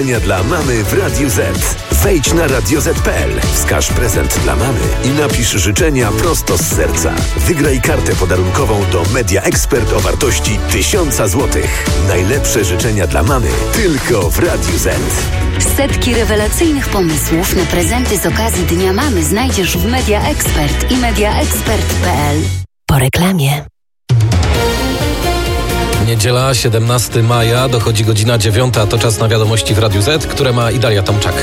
Dla mamy w Radiu Z. Wejdź na radioz.pl, wskaż prezent dla mamy i napisz życzenia prosto z serca. Wygraj kartę podarunkową do Media Expert o wartości 1000 zł. Najlepsze życzenia dla mamy tylko w Radiu Z. Setki rewelacyjnych pomysłów na prezenty z okazji Dnia Mamy znajdziesz w Media Expert i mediaexpert.pl. Po reklamie. Niedziela, 17 maja, dochodzi godzina 9, a to czas na wiadomości w Radiu Z, które ma Idalia Tomczak.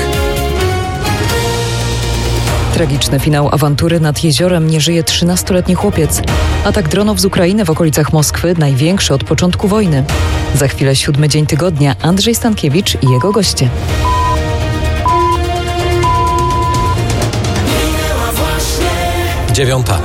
Tragiczny finał awantury nad jeziorem, nie żyje 13-letni chłopiec. Atak dronów z Ukrainy w okolicach Moskwy, największy od początku wojny. Za chwilę 7 dzień tygodnia, Andrzej Stankiewicz i jego goście. Dziewiąta.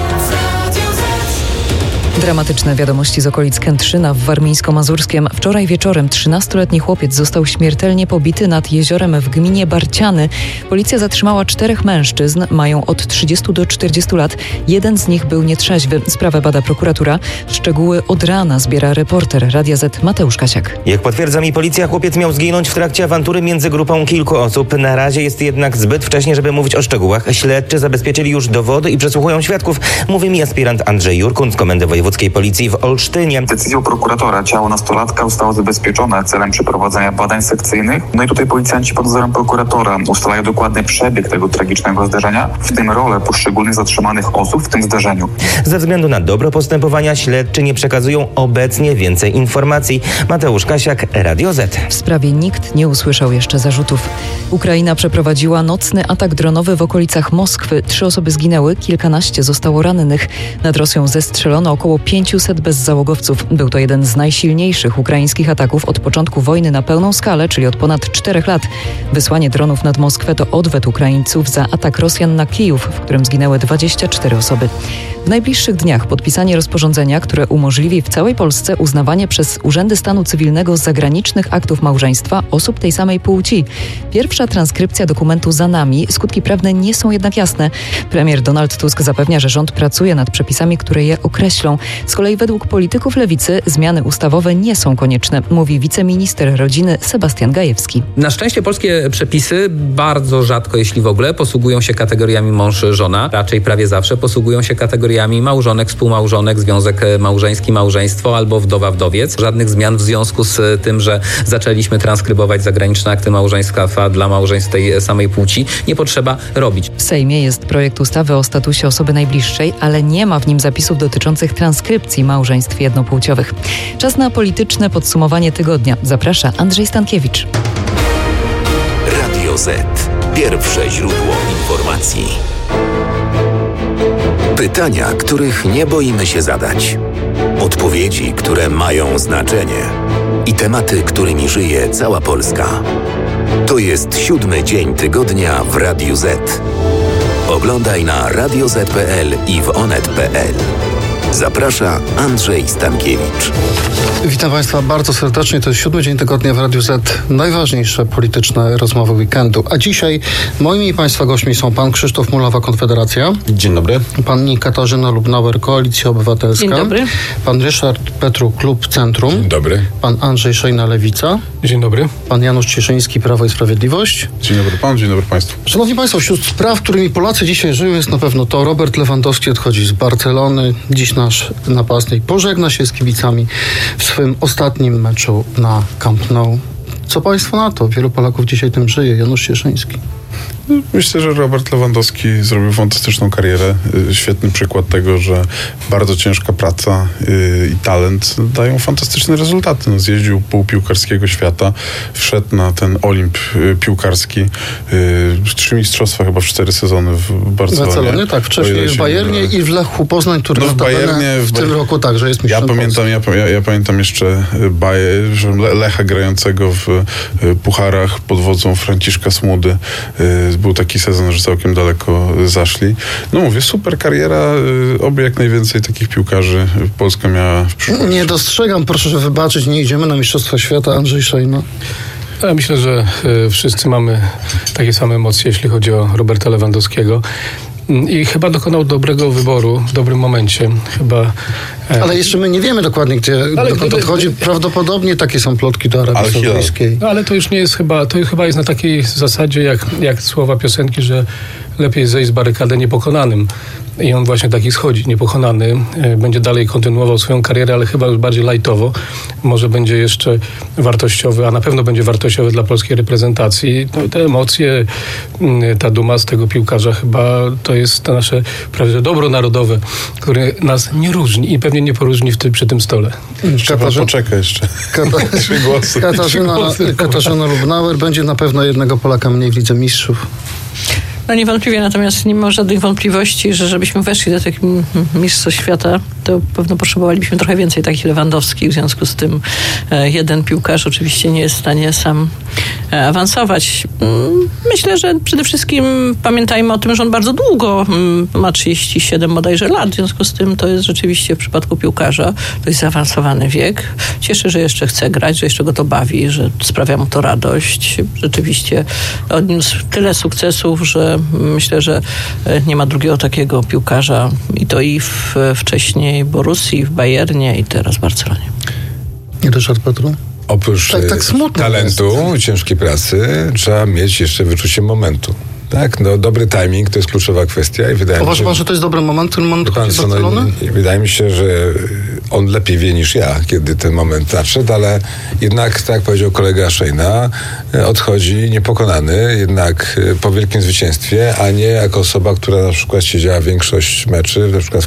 Dramatyczne wiadomości z okolic Kętrzyna w Warmińsko-Mazurskiem. Wczoraj wieczorem 13-letni chłopiec został śmiertelnie pobity nad jeziorem w gminie Barciany. Policja zatrzymała 4 mężczyzn, mają od 30 do 40 lat. Jeden z nich był nietrzeźwy. Sprawę bada prokuratura. Szczegóły od rana zbiera reporter Radia Z Mateusz Kasiak. Jak potwierdza mi policja, chłopiec miał zginąć w trakcie awantury między grupą kilku osób. Na razie jest jednak zbyt wcześnie, żeby mówić o szczegółach. Śledczy zabezpieczyli już dowody i przesłuchują świadków, mówi mi aspirant Andrzej Jurkun z Komendy Wojewódzkiej Policji w Olsztynie. Decyzją prokuratora ciało nastolatka zostało zabezpieczone celem przeprowadzenia badań sekcyjnych. No i tutaj policjanci pod nadzorem prokuratora ustalają dokładny przebieg tego tragicznego zdarzenia, w tym rolę poszczególnych zatrzymanych osób w tym zdarzeniu. Ze względu na dobro postępowania śledczy nie przekazują obecnie więcej informacji. Mateusz Kasiak, Radio Z. W sprawie nikt nie usłyszał jeszcze zarzutów. Ukraina przeprowadziła nocny atak dronowy w okolicach Moskwy. 3 osoby zginęły, kilkanaście zostało rannych. Nad Rosją zestrzelono około 500 bezzałogowców. Był to jeden z najsilniejszych ukraińskich ataków od początku wojny na pełną skalę, czyli od ponad 4 lat. Wysłanie dronów nad Moskwę to odwet Ukraińców za atak Rosjan na Kijów, w którym zginęły 24 osoby. W najbliższych dniach podpisanie rozporządzenia, które umożliwi w całej Polsce uznawanie przez urzędy stanu cywilnego zagranicznych aktów małżeństwa osób tej samej płci. Pierwsza transkrypcja dokumentu za nami. Skutki prawne nie są jednak jasne. Premier Donald Tusk zapewnia, że rząd pracuje nad przepisami, które je określą. Z kolei według polityków lewicy zmiany ustawowe nie są konieczne, mówi wiceminister rodziny Sebastian Gajewski. Na szczęście polskie przepisy bardzo rzadko, jeśli w ogóle, posługują się kategoriami mąż-żona. Raczej prawie zawsze posługują się kategoriami małżonek, współmałżonek, związek małżeński, małżeństwo albo wdowa-wdowiec. Żadnych zmian w związku z tym, że zaczęliśmy transkrybować zagraniczne akty małżeństwa dla małżeństw tej samej płci, nie potrzeba robić. W Sejmie jest projekt ustawy o statusie osoby najbliższej, ale nie ma w nim zapisów dotyczących transkrypcji małżeństw jednopłciowych. Czas na polityczne podsumowanie tygodnia. Zaprasza Andrzej Stankiewicz. Radio Z. Pierwsze źródło informacji. Pytania, których nie boimy się zadać. Odpowiedzi, które mają znaczenie. I tematy, którymi żyje cała Polska. To jest 7 dzień tygodnia w Radiu Z. Oglądaj na radioz.pl i w onet.pl. Zaprasza Andrzej Stankiewicz. Witam Państwa bardzo serdecznie. To jest 7 dzień tygodnia w Radiu Z. Najważniejsze polityczne rozmowy weekendu. A dzisiaj moimi i Państwa gośćmi są pan Krzysztof Mulawa, Konfederacja. Dzień dobry. Pani Katarzyna Lubnauer, Koalicja Obywatelska. Dzień dobry. Pan Ryszard Petru, Klub Centrum. Dzień dobry. Pan Andrzej Szejna, Lewica. Dzień dobry. Pan Janusz Cieszyński, Prawo i Sprawiedliwość. Dzień dobry panu, dzień dobry państwu. Szanowni Państwo, wśród spraw, którymi Polacy dzisiaj żyją, jest na pewno to. Robert Lewandowski odchodzi z Barcelony. Dziś nasz napastnik pożegna się z kibicami w swym ostatnim meczu na Camp Nou. Co Państwo na to? Wielu Polaków dzisiaj tym żyje. Janusz Cieszyński. Myślę, że Robert Lewandowski zrobił fantastyczną karierę. Świetny przykład tego, że bardzo ciężka praca i talent dają fantastyczne rezultaty. No, zjeździł pół piłkarskiego świata, wszedł na ten Olimp piłkarski. 3 mistrzostwa chyba w 4 sezony w Barcelonie. W Barcelonie, tak. Wcześniej w Bayernie i w Lechu Poznań, który w tym roku także jest mistrzem. Ja pamiętam jeszcze Lecha grającego w pucharach pod wodzą Franciszka Smudy. Był taki sezon, że całkiem daleko zaszli. No mówię, super kariera, oby jak najwięcej takich piłkarzy Polska miała w przyszłości. Nie dostrzegam, proszę wybaczyć, nie idziemy na Mistrzostwa Świata. Andrzej Szejna. Ja myślę, że wszyscy mamy takie same emocje, jeśli chodzi o Roberta Lewandowskiego. i chyba dokonał dobrego wyboru w dobrym momencie. Ale jeszcze my nie wiemy dokładnie, dokąd odchodzi. Prawdopodobnie takie są plotki do Arabii Saudyjskiej. Ale to już nie jest chyba jest na takiej zasadzie, jak słowa piosenki, że lepiej zejść z barykady niepokonanym. I on właśnie taki schodzi, niepokonany. Będzie dalej kontynuował swoją karierę, ale chyba już bardziej lajtowo. Może będzie jeszcze wartościowy, a na pewno będzie wartościowy dla polskiej reprezentacji. No, te emocje, ta duma z tego piłkarza chyba to jest to nasze prawie dobro narodowe, które nas nie różni i pewnie nie poróżni przy tym stole. Poczekaj jeszcze. Katarzyna Lubnauer, będzie na pewno jednego Polaka mniej w Lidze Mistrzów. No niewątpliwie, natomiast nie ma żadnych wątpliwości, że żebyśmy weszli do tych mistrzostw świata, to pewno potrzebowalibyśmy trochę więcej takich Lewandowskich. W związku z tym jeden piłkarz oczywiście nie jest w stanie sam awansować. Myślę, że przede wszystkim pamiętajmy o tym, że on bardzo długo ma 37 bodajże lat. W związku z tym to jest rzeczywiście w przypadku piłkarza dość zaawansowany wiek. Cieszę, że jeszcze chce grać, że jeszcze go to bawi, że sprawia mu to radość. Rzeczywiście odniósł tyle sukcesów, że myślę, że nie ma drugiego takiego piłkarza i to i wcześniej Borussii, w Bayernie i teraz w Barcelonie. Ryszard Petru? Oprócz talentu, ciężkiej pracy, trzeba mieć jeszcze wyczucie momentu. Tak, no dobry timing to jest kluczowa kwestia i wydaje mi się... Uważa pan, że to jest dobry moment, ten moment chodzi Barcelony? Wydaje mi się, że on lepiej wie niż ja, kiedy ten moment nadszedł, ale jednak, tak jak powiedział kolega Szejna, odchodzi niepokonany, jednak po wielkim zwycięstwie, a nie jako osoba, która na przykład siedziała większość meczy, na przykład w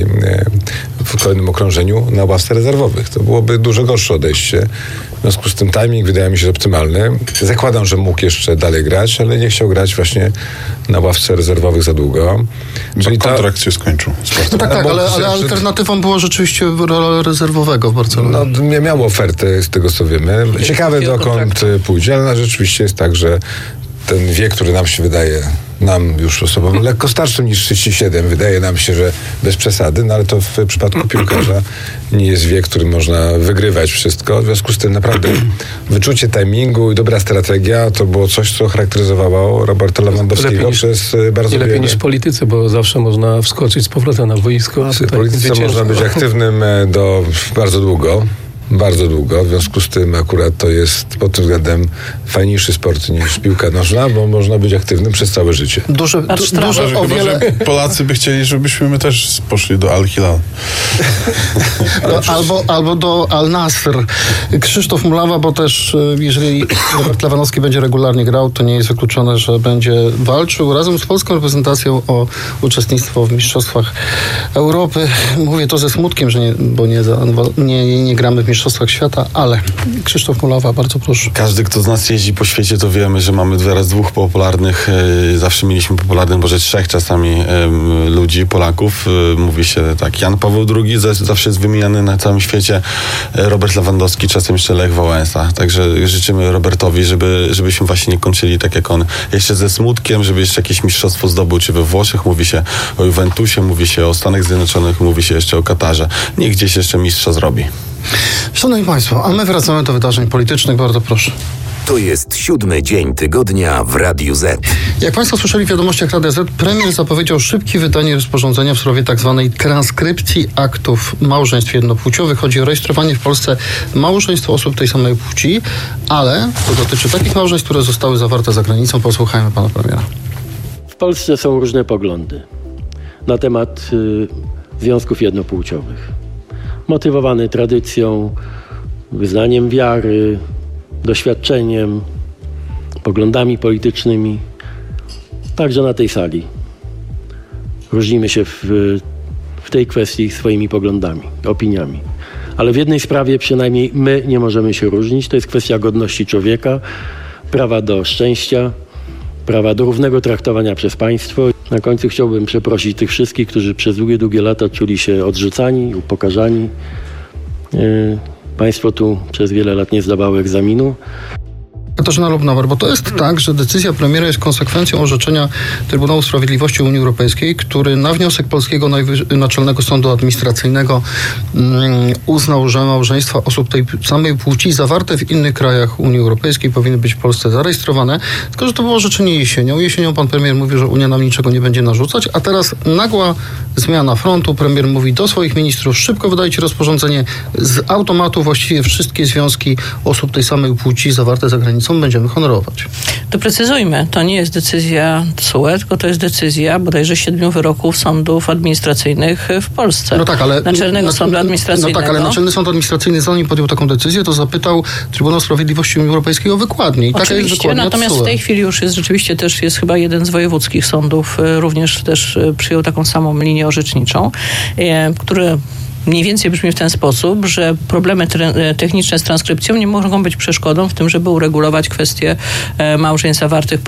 kolejnym okrążeniu na ławce rezerwowych. To byłoby dużo gorsze odejście. W związku z tym timing wydaje mi się optymalny. Zakładam, że mógł jeszcze dalej grać, ale nie chciał grać właśnie na ławce rezerwowych za długo. Czyli kontrakt się skończył. No tak, ale alternatywą było rzeczywiście rola rezerwowego w Barcelonie. No, miał ofertę z tego, co wiemy. Ciekawe, dokąd pójdzie, ale rzeczywiście jest tak, że ten wiek, który nam się wydaje, nam już osobom lekko starszym niż 37, wydaje nam się, że bez przesady, no ale to w przypadku piłkarza nie jest wiek, który można wygrywać wszystko. W związku z tym naprawdę wyczucie timingu i dobra strategia to było coś, co charakteryzowało Roberta Lewandowskiego przez bardzo wiele. Nie lepiej niż w polityce, bo zawsze można wskoczyć z powrotem na boisko. W polityce można być aktywnym bardzo długo. Bardzo długo, w związku z tym akurat to jest pod tym względem fajniejszy sport niż piłka nożna, bo można być aktywnym przez całe życie. Dużo o wiele... Polacy by chcieli, żebyśmy my też poszli do Al-Hilal. albo do Al-Nasr. Krzysztof Mulawa, bo też jeżeli Robert Lewandowski będzie regularnie grał, to nie jest wykluczone, że będzie walczył razem z polską reprezentacją o uczestnictwo w Mistrzostwach Europy. Mówię to ze smutkiem, że nie gramy w Mistrzostwach Świata, ale Krzysztof Mulawa, bardzo proszę. Każdy, kto z nas jeździ po świecie, to wiemy, że mamy teraz dwóch popularnych, zawsze mieliśmy popularnych, może trzech czasami ludzi, Polaków. Mówi się tak, Jan Paweł II zawsze jest wymieniany na całym świecie, Robert Lewandowski, czasem jeszcze Lech Wałęsa. Także życzymy Robertowi, żebyśmy właśnie nie kończyli tak jak on. Jeszcze ze smutkiem, żeby jeszcze jakieś mistrzostwo zdobył, czy we Włoszech, mówi się o Juventusie, mówi się o Stanach Zjednoczonych, mówi się jeszcze o Katarze. Niech gdzieś jeszcze mistrza zrobi. Szanowni Państwo, a my wracamy do wydarzeń politycznych, bardzo proszę. To jest 7. dzień tygodnia w Radiu Z. Jak Państwo słyszeli w wiadomościach Radia Z, premier zapowiedział szybkie wydanie rozporządzenia w sprawie tzw. transkrypcji aktów małżeństw jednopłciowych. Chodzi o rejestrowanie w Polsce małżeństw osób tej samej płci, ale to dotyczy takich małżeństw, które zostały zawarte za granicą. Posłuchajmy pana premiera. W Polsce są różne poglądy na temat związków jednopłciowych. Motywowany tradycją, wyznaniem wiary, doświadczeniem, poglądami politycznymi. Także na tej sali różnimy się w tej kwestii swoimi poglądami, opiniami. Ale w jednej sprawie przynajmniej my nie możemy się różnić. To jest kwestia godności człowieka, prawa do szczęścia, prawa do równego traktowania przez państwo. Na końcu chciałbym przeprosić tych wszystkich, którzy przez długie lata czuli się odrzucani, upokarzani. Państwo tu przez wiele lat nie zdawało egzaminu. Katarzyna Lubnauer, bo to jest tak, że decyzja premiera jest konsekwencją orzeczenia Trybunału Sprawiedliwości Unii Europejskiej, który na wniosek polskiego Naczelnego Sądu Administracyjnego uznał, że małżeństwa osób tej samej płci zawarte w innych krajach Unii Europejskiej powinny być w Polsce zarejestrowane, tylko że to było orzeczenie jesienią. Jesienią pan premier mówił, że Unia nam niczego nie będzie narzucać, a teraz nagła zmiana frontu. Premier mówi do swoich ministrów: szybko wydajcie rozporządzenie, z automatu właściwie wszystkie związki osób tej samej płci zawarte za granicą będziemy honorować. Doprecyzujmy, to nie jest decyzja TSUE, tylko to jest decyzja bodajże 7 wyroków sądów administracyjnych w Polsce. No tak, ale Naczelnego Sądu Administracyjnego. No tak, ale Naczelny Sąd Administracyjny, zanim podjął taką decyzję, to zapytał Trybunał Sprawiedliwości Unii Europejskiej o wykładnię. I taka jest wykładnia natomiast TSUE. W tej chwili już jest rzeczywiście też jest chyba jeden z wojewódzkich sądów również też przyjął taką samą linię orzeczniczą, które mniej więcej brzmi w ten sposób, że problemy techniczne z transkrypcją nie mogą być przeszkodą w tym, żeby uregulować kwestie małżeństw zawartych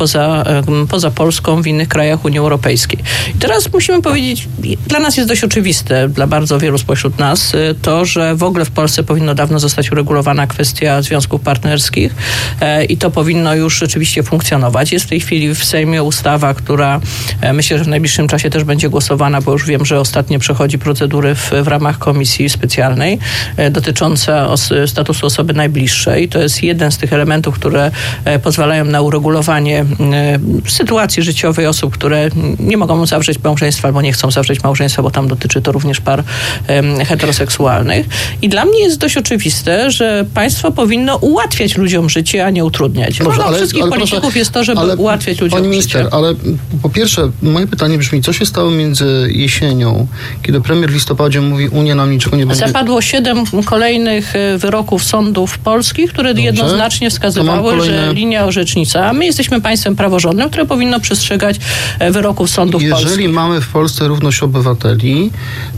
poza Polską w innych krajach Unii Europejskiej. I teraz musimy powiedzieć, dla nas jest dość oczywiste, dla bardzo wielu spośród nas, to, że w ogóle w Polsce powinno dawno zostać uregulowana kwestia związków partnerskich i to powinno już rzeczywiście funkcjonować. Jest w tej chwili w Sejmie ustawa, która myślę, że w najbliższym czasie też będzie głosowana, bo już wiem, że ostatnio przechodzi procedury w ramach komisji specjalnej dotycząca statusu osoby najbliższej. To jest jeden z tych elementów, które pozwalają na uregulowanie sytuacji życiowej osób, które nie mogą zawrzeć małżeństwa albo nie chcą zawrzeć małżeństwa, bo tam dotyczy to również par heteroseksualnych. I dla mnie jest dość oczywiste, że państwo powinno ułatwiać ludziom życie, a nie utrudniać. Rolą wszystkich polityków jest to, żeby ułatwiać ludziom Pani minister, życie. ale po pierwsze, moje pytanie brzmi, co się stało między jesienią, kiedy premier w listopadzie mówi, Unia nam niczego nie będzie... Zapadło 7 kolejnych wyroków sądów polskich, które jednoznacznie wskazywały, że linia orzecznicza, a my jesteśmy państwem praworządnym, które powinno przestrzegać wyroków sądów polskich. Jeżeli mamy w Polsce równość obywateli,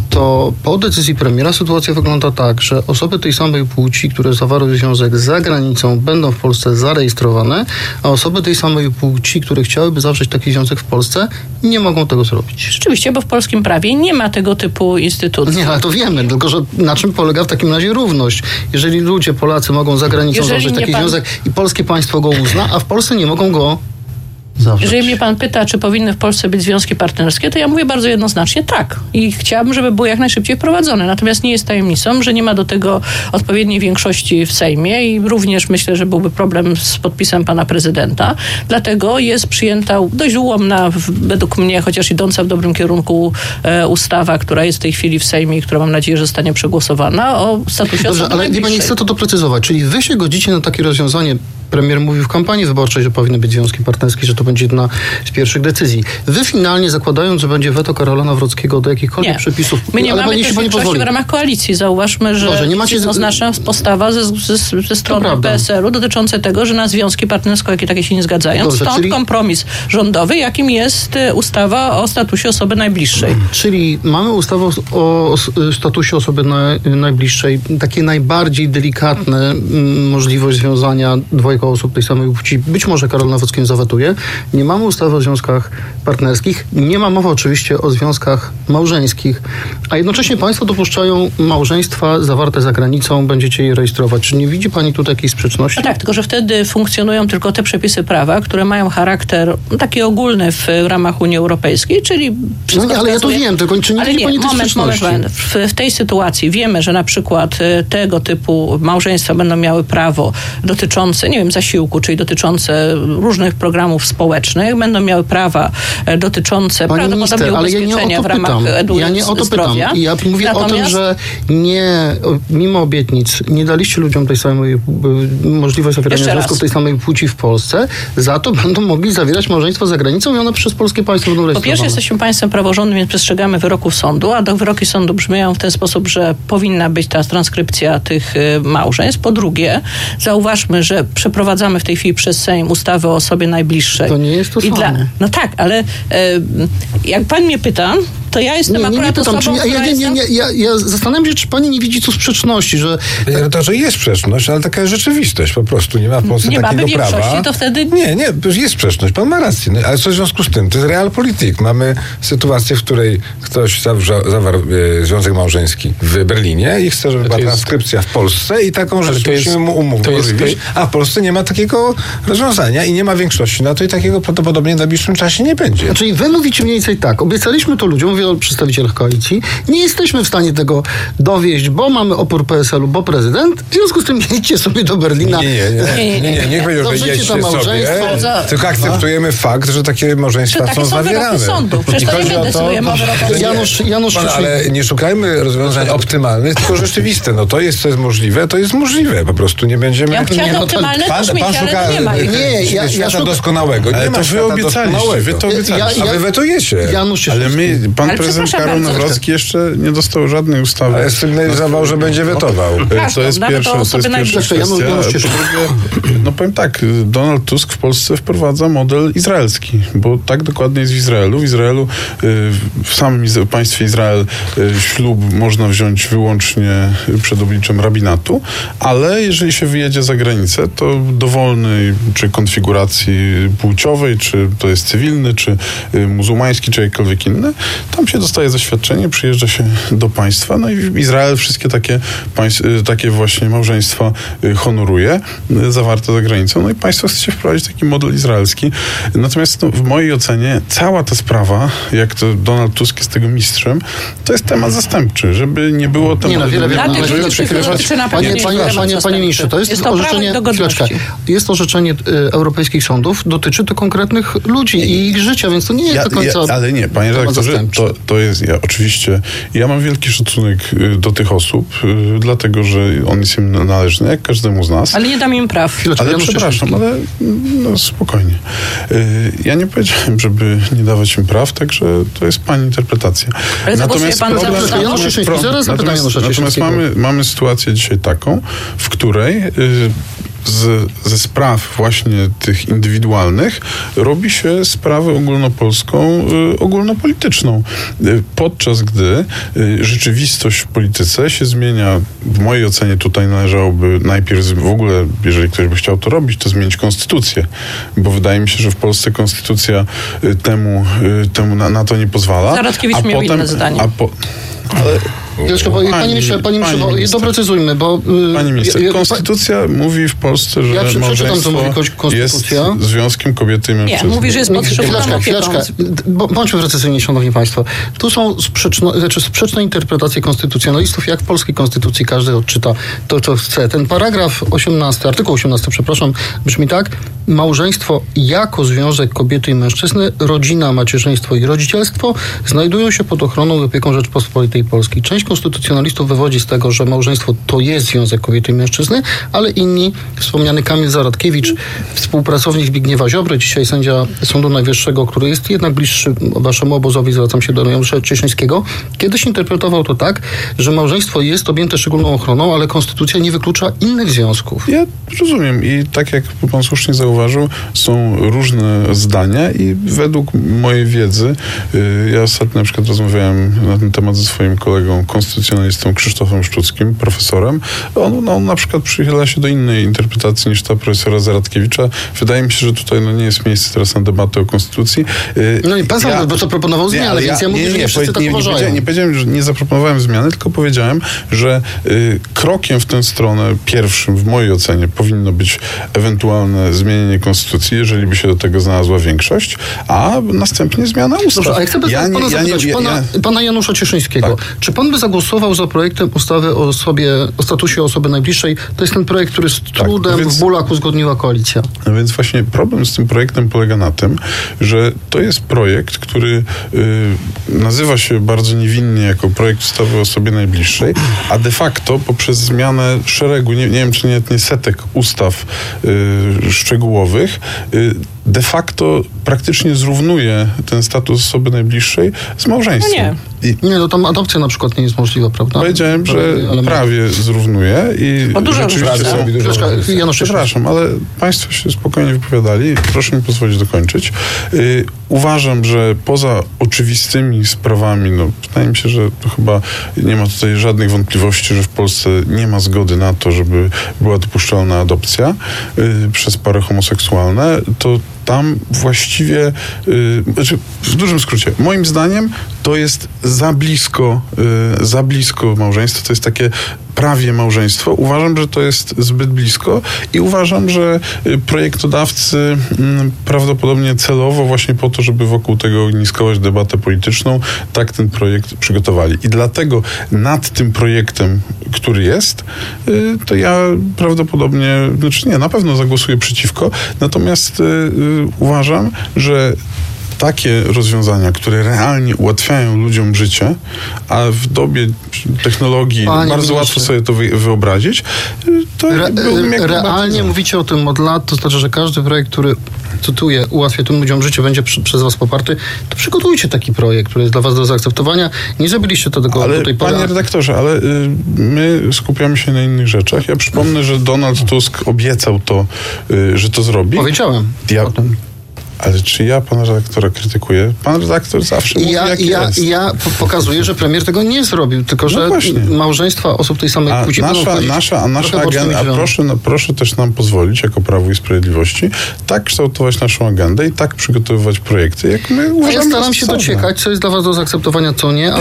to po decyzji premiera sytuacja wygląda tak, że osoby tej samej płci, które zawarły związek za granicą, będą w Polsce zarejestrowane, a osoby tej samej płci, które chciałyby zawrzeć taki związek w Polsce, nie mogą tego zrobić. Rzeczywiście, bo w polskim prawie nie ma tego typu instytucji. Nie, ale to wiemy, tylko że na czym polega w takim razie równość? Jeżeli ludzie, Polacy mogą za granicą zawrzeć taki związek i polskie państwo go uzna, a w Polsce nie mogą go zawrzeć. Jeżeli mnie pan pyta, czy powinny w Polsce być związki partnerskie, to ja mówię bardzo jednoznacznie tak. I chciałabym, żeby były jak najszybciej wprowadzone. Natomiast nie jest tajemnicą, że nie ma do tego odpowiedniej większości w Sejmie i również myślę, że byłby problem z podpisem pana prezydenta. Dlatego jest przyjęta dość ułomna, według mnie, chociaż idąca w dobrym kierunku ustawa, która jest w tej chwili w Sejmie i która mam nadzieję, że zostanie przegłosowana o statusie Dobrze, ale wie pani, chcę to doprecyzować. Czyli wy się godzicie na takie rozwiązanie. Premier mówił w kampanii wyborczej, że powinny być związki partnerskie, że to będzie jedna z pierwszych decyzji. Wy finalnie, zakładając, że będzie weto Karola Nawrockiego do jakichkolwiek przepisów... My nie ale mamy też większości w ramach koalicji. Zauważmy, że jest jednoznaczna postawa ze strony PSL-u dotycząca tego, że na związki partnerskie jakie takie się nie zgadzają. Stąd kompromis rządowy, jakim jest ustawa o statusie osoby najbliższej. Czyli mamy ustawę o statusie osoby najbliższej, takie najbardziej delikatne możliwość związania dwojga osób tej samej płci. Być może Karol Nawrocki zawetuje. Nie mamy ustawy o związkach partnerskich. Nie ma mowy oczywiście o związkach małżeńskich. A jednocześnie państwo dopuszczają małżeństwa zawarte za granicą. Będziecie je rejestrować. Czy nie widzi pani tutaj jakiejś sprzeczności? No tak, tylko że wtedy funkcjonują tylko te przepisy prawa, które mają charakter taki ogólny w ramach Unii Europejskiej, czyli... No nie, ale ja to wiem, tylko czy nie widzi pani tej sprzeczności? W tej sytuacji wiemy, że na przykład tego typu małżeństwa będą miały prawo dotyczące, nie wiem, zasiłku, czyli dotyczące różnych programów społecznych, będą miały prawa dotyczące prawdopodobnie ubezpieczenia w ramach Ja nie o to pytam. Ja mówię o tym, że mimo obietnic nie daliście ludziom tej samej możliwość zawierania związków tej samej płci w Polsce, za to będą mogli zawierać małżeństwo za granicą i one przez polskie państwo będą rejestrowane. Po pierwsze, jesteśmy państwem praworządnym, więc przestrzegamy wyroków sądu, a wyroki sądu brzmią w ten sposób, że powinna być ta transkrypcja tych małżeństw. Po drugie, zauważmy, że przeprowadzamy w tej chwili przez Sejm ustawę o osobie najbliższej. To nie jest to samo. No tak, ale jak pan mnie pyta, To ja jestem akurat osobą, ja zastanawiam się, czy pani nie widzi tu sprzeczności, że... To, że jest sprzeczność, ale taka jest rzeczywistość. Po prostu nie ma w Polsce takiego prawa. To wtedy... Nie, jest sprzeczność. Pan ma rację. Ale co w związku z tym? To jest realpolitik. Mamy sytuację, w której ktoś zawarł związek małżeński w Berlinie i chce, żeby była transkrypcja w Polsce i taką rzecz musimy mu umożliwić, a w Polsce nie ma takiego rozwiązania i nie ma większości na to i takiego prawdopodobnie w najbliższym czasie nie będzie. Czyli wy mówicie mniej więcej tak, obiecaliśmy to ludziom, mówię o przedstawicielach koalicji, nie jesteśmy w stanie tego dowieść, bo mamy opór PSL-u, bo prezydent, w związku z tym jedźcie sobie do Berlina. Nie, niech powiedział, że jedźcie sobie, tylko akceptujemy fakt, że takie małżeństwa są zawierane. I chodzi o to, Janusz ale nie szukajmy rozwiązań optymalnych, tylko rzeczywiste. No to jest możliwe, to jest możliwe. Po prostu nie będziemy... Ja chciałam optymalne, pan szuka świata doskonałego. Ale to wy obiecaliście. A wy wetujecie. Ale pan prezydent Karol Nawrocki jeszcze nie dostał żadnej ustawy. Ale sygnalizował, że będzie wetował. To jest pierwsza kwestia. No powiem tak, Donald Tusk w Polsce wprowadza model izraelski, bo tak dokładnie jest w Izraelu. W Izraelu, w samym państwie Izrael ślub można wziąć wyłącznie przed obliczem rabinatu, ale jeżeli się wyjedzie za granicę, to dowolnej czy konfiguracji płciowej, czy to jest cywilny, czy muzułmański, czy jakkolwiek inny, tam się dostaje zaświadczenie, przyjeżdża się do państwa, no i Izrael wszystkie takie właśnie małżeństwa honoruje, zawarte za granicą, no i państwo chce wprowadzić taki model izraelski. Natomiast w mojej ocenie cała ta sprawa, jak to Donald Tusk jest tego mistrzem, to jest temat zastępczy, żeby nie było tematu... Panie ministrze, to jest orzeczenie... Jest orzeczenie europejskich sądów, dotyczy to konkretnych ludzi i ich życia, więc to nie jest do końca... Ale nie, panie redaktorze, to jest... Ja mam wielki szacunek do tych osób, dlatego, że on jest im należny, jak każdemu z nas. Ale nie dam im praw. Ale przepraszam, ale spokojnie. Ja nie powiedziałem, żeby nie dawać im praw, także to jest pani interpretacja. Ale natomiast mamy sytuację dzisiaj taką, w której ze spraw właśnie tych indywidualnych robi się sprawę ogólnopolską, ogólnopolityczną. Podczas gdy rzeczywistość w polityce się zmienia, w mojej ocenie tutaj należałoby najpierw w ogóle, jeżeli ktoś by chciał to robić, to zmienić konstytucję, bo wydaje mi się, że w Polsce konstytucja temu na to nie pozwala. Zaradkiewicz miał inne zdanie. Panie ministrze, doprecyzujmy, bo... Pani minister, konstytucja mówi w Polsce, że małżeństwo jest związkiem kobiety i mężczyzny. Nie, mówi, że jest potrzebna chwileczkę. Bądźmy precyzyjni, szanowni państwo. Tu są sprzeczne interpretacje konstytucjonalistów, jak w polskiej konstytucji każdy odczyta to, co chce. Ten paragraf 18, artykuł 18, przepraszam, brzmi tak: małżeństwo jako związek kobiety i mężczyzny, rodzina, macierzyństwo i rodzicielstwo znajdują się pod ochroną i opieką Rzeczpospolitej Polskiej. Część konstytucjonalistów wywodzi z tego, że małżeństwo to jest związek kobiety i mężczyzny, ale inni, wspomniany Kamil Zaradkiewicz, współpracownik Zbigniewa Ziobry, dzisiaj sędzia Sądu Najwyższego, który jest jednak bliższy waszemu obozowi, zwracam się do Janusza Cieszyńskiego, kiedyś interpretował to tak, że małżeństwo jest objęte szczególną ochroną, ale konstytucja nie wyklucza innych związków. Ja rozumiem i tak jak pan słusznie zauważył, są różne zdania i według mojej wiedzy, ja ostatnio na przykład rozmawiałem na ten temat ze swoim kolegą konstytucjonalistą Krzysztofem Szczuckim, profesorem. On na przykład przychyla się do innej interpretacji niż ta profesora Zaradkiewicza. Wydaje mi się, że tutaj nie jest miejsce teraz na debatę o konstytucji. No i pan sam to proponował zmianę, więc ja mówię, że nie wszyscy tak uważają. Nie powiedziałem, że nie zaproponowałem zmiany, tylko powiedziałem, że krokiem w tę stronę pierwszym, w mojej ocenie, powinno być ewentualne zmienienie konstytucji, jeżeli by się do tego znalazła większość, a następnie zmiana ustaw. Dobrze, a ja chcę pana zapytać, pana Janusza Cieszyńskiego. Tak. Czy pan by zagłosował za projektem ustawy o statusie osoby najbliższej? To jest ten projekt, który z trudem w bólach uzgodniła koalicja. No więc właśnie problem z tym projektem polega na tym, że to jest projekt, który nazywa się bardzo niewinnie jako projekt ustawy o osobie najbliższej, a de facto poprzez zmianę szeregu, nie wiem czy nie setek ustaw szczegółowych, de facto praktycznie zrównuje ten status osoby najbliższej z małżeństwem. Nie, no tam adopcja na przykład nie jest możliwa, prawda? Powiedziałem, że prawie zrównuje i rzeczywiście są... Przepraszam, ale państwo się spokojnie wypowiadali. Proszę mi pozwolić dokończyć. Uważam, że poza oczywistymi sprawami, wydaje mi się, że to chyba nie ma tutaj żadnych wątpliwości, że w Polsce nie ma zgody na to, żeby była dopuszczalna adopcja przez pary homoseksualne, to tam właściwie, w dużym skrócie, moim zdaniem to jest za blisko małżeństwa, to jest takie prawie małżeństwo. Uważam, że to jest zbyt blisko i uważam, że projektodawcy prawdopodobnie celowo właśnie po to, żeby wokół tego ogniskować debatę polityczną, tak ten projekt przygotowali. I dlatego nad tym projektem, który jest, to ja prawdopodobnie, na pewno zagłosuję przeciwko, natomiast uważam, że takie rozwiązania, które realnie ułatwiają ludziom życie, a w dobie technologii bardzo łatwo sobie to wyobrazić, to realnie mówicie o tym od lat, to znaczy, że każdy projekt, który, cytuję, ułatwia tym ludziom życie, będzie przez was poparty, to przygotujcie taki projekt, który jest dla was do zaakceptowania. Nie zrobiliście tego do tej pory. Panie redaktorze, ale my skupiamy się na innych rzeczach. Ja przypomnę, że Donald Tusk obiecał to, że to zrobi. Powiedziałem o tym. Ale czy ja pana redaktora krytykuję? Pan redaktor zawsze mówi, jak jest. Ja pokazuję, że premier tego nie zrobił, tylko że małżeństwa osób tej samej płci nasza agenda, proszę też nam pozwolić, jako Prawu i Sprawiedliwości, tak kształtować naszą agendę i tak przygotowywać projekty, jak my uważamy. Ja staram się dociekać, co jest dla was do zaakceptowania, co nie.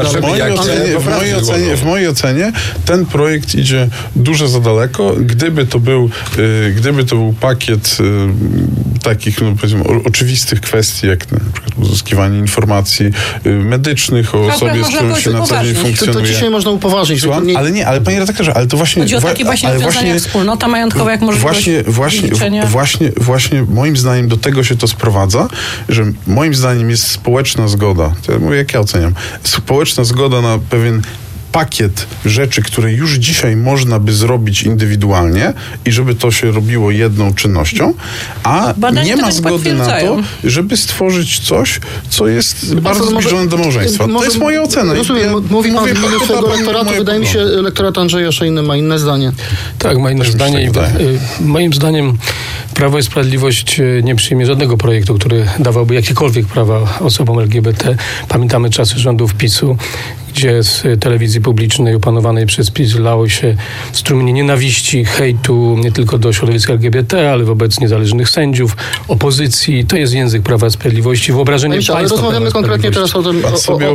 W mojej ocenie ten projekt idzie dużo za daleko. Gdyby to był pakiet takich, powiedzmy, oczywistych kwestii, jak na przykład uzyskiwanie informacji medycznych o osobie, z którą się na co dzień funkcjonuje. To dzisiaj można upoważnić. Ale panie redaktorze, ale to właśnie... Chodzi o takie rozwiązania jak wspólnota majątkowa, jak możliwość Właśnie moim zdaniem do tego się to sprowadza, że moim zdaniem jest społeczna zgoda, to ja mówię, jak ja oceniam, społeczna zgoda na pewien pakiet rzeczy, które już dzisiaj można by zrobić indywidualnie i żeby to się robiło jedną czynnością, a nie ma zgody na to, żeby stworzyć coś, co jest bardzo zbliżone do małżeństwa. To jest moja ocena. Mówi pan w imieniu swojego elektoratu. Wydaje mi się, elektorat Andrzeja Szejny ma inne zdanie. Tak, ma inne zdanie. Moim zdaniem Prawo i Sprawiedliwość nie przyjmie żadnego projektu, który dawałby jakiekolwiek prawa osobom LGBT. Pamiętamy czasy rządów PiS-u, gdzie z telewizji publicznej opanowanej przez PiS lało się strumienie nienawiści, hejtu nie tylko do środowiska LGBT, ale wobec niezależnych sędziów, opozycji. To jest język Prawa i Sprawiedliwości, wyobrażenie państwa. Ale rozmawiamy konkretnie teraz o tym,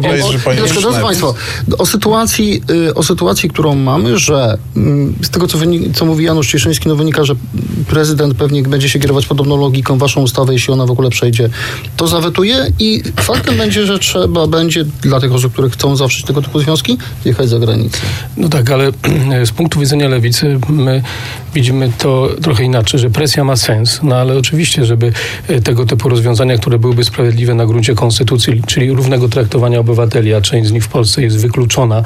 o sytuacji, którą mamy, że z tego, co mówi Janusz Cieszyński, wynika, że prezydent pewnie będzie się kierować podobną logiką. Waszą ustawę, jeśli ona w ogóle przejdzie, to zawetuje i faktem będzie, że trzeba będzie dla tych osób, które chcą zawrzeć tego typu związki, jechać za granicę. No tak, ale z punktu widzenia lewicy my widzimy to trochę inaczej, że presja ma sens, ale oczywiście, żeby tego typu rozwiązania, które byłyby sprawiedliwe na gruncie konstytucji, czyli równego traktowania obywateli, a część z nich w Polsce jest wykluczona,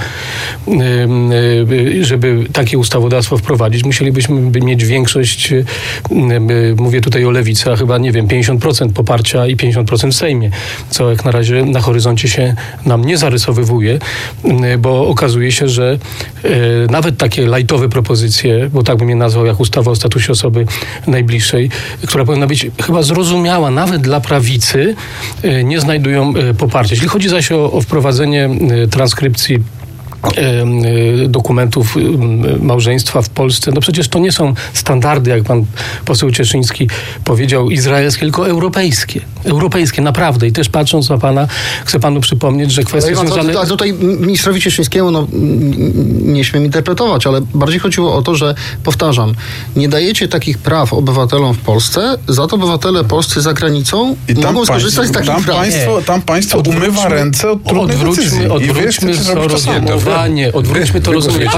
żeby takie ustawodawstwo wprowadzić, musielibyśmy mieć większość, mówię tutaj o lewicy, a chyba, 50% poparcia i 50% w Sejmie, co jak na razie na horyzoncie się nam nie zarysowywuje, bo okazuje się, że nawet takie lajtowe propozycje, bo tak bym je nazwał, jak ustawa o statusie osoby najbliższej, która powinna być chyba zrozumiała nawet dla prawicy, nie znajdują poparcia. Jeśli chodzi zaś o wprowadzenie transkrypcji dokumentów małżeństwa w Polsce, przecież to nie są standardy, jak pan poseł Cieszyński powiedział, izraelskie, tylko europejskie. Europejskie, naprawdę. I też patrząc na pana, chcę panu przypomnieć, że kwestie związane... A tutaj ministrowi Cieszyńskiemu, nie śmiem interpretować, ale bardziej chodziło o to, że, powtarzam, nie dajecie takich praw obywatelom w Polsce, za to obywatele polscy za granicą mogą skorzystać z takich praw. Tam państwo umywa ręce od trudnej decyzji. Odwróćmy odwróćmy to rozumienie.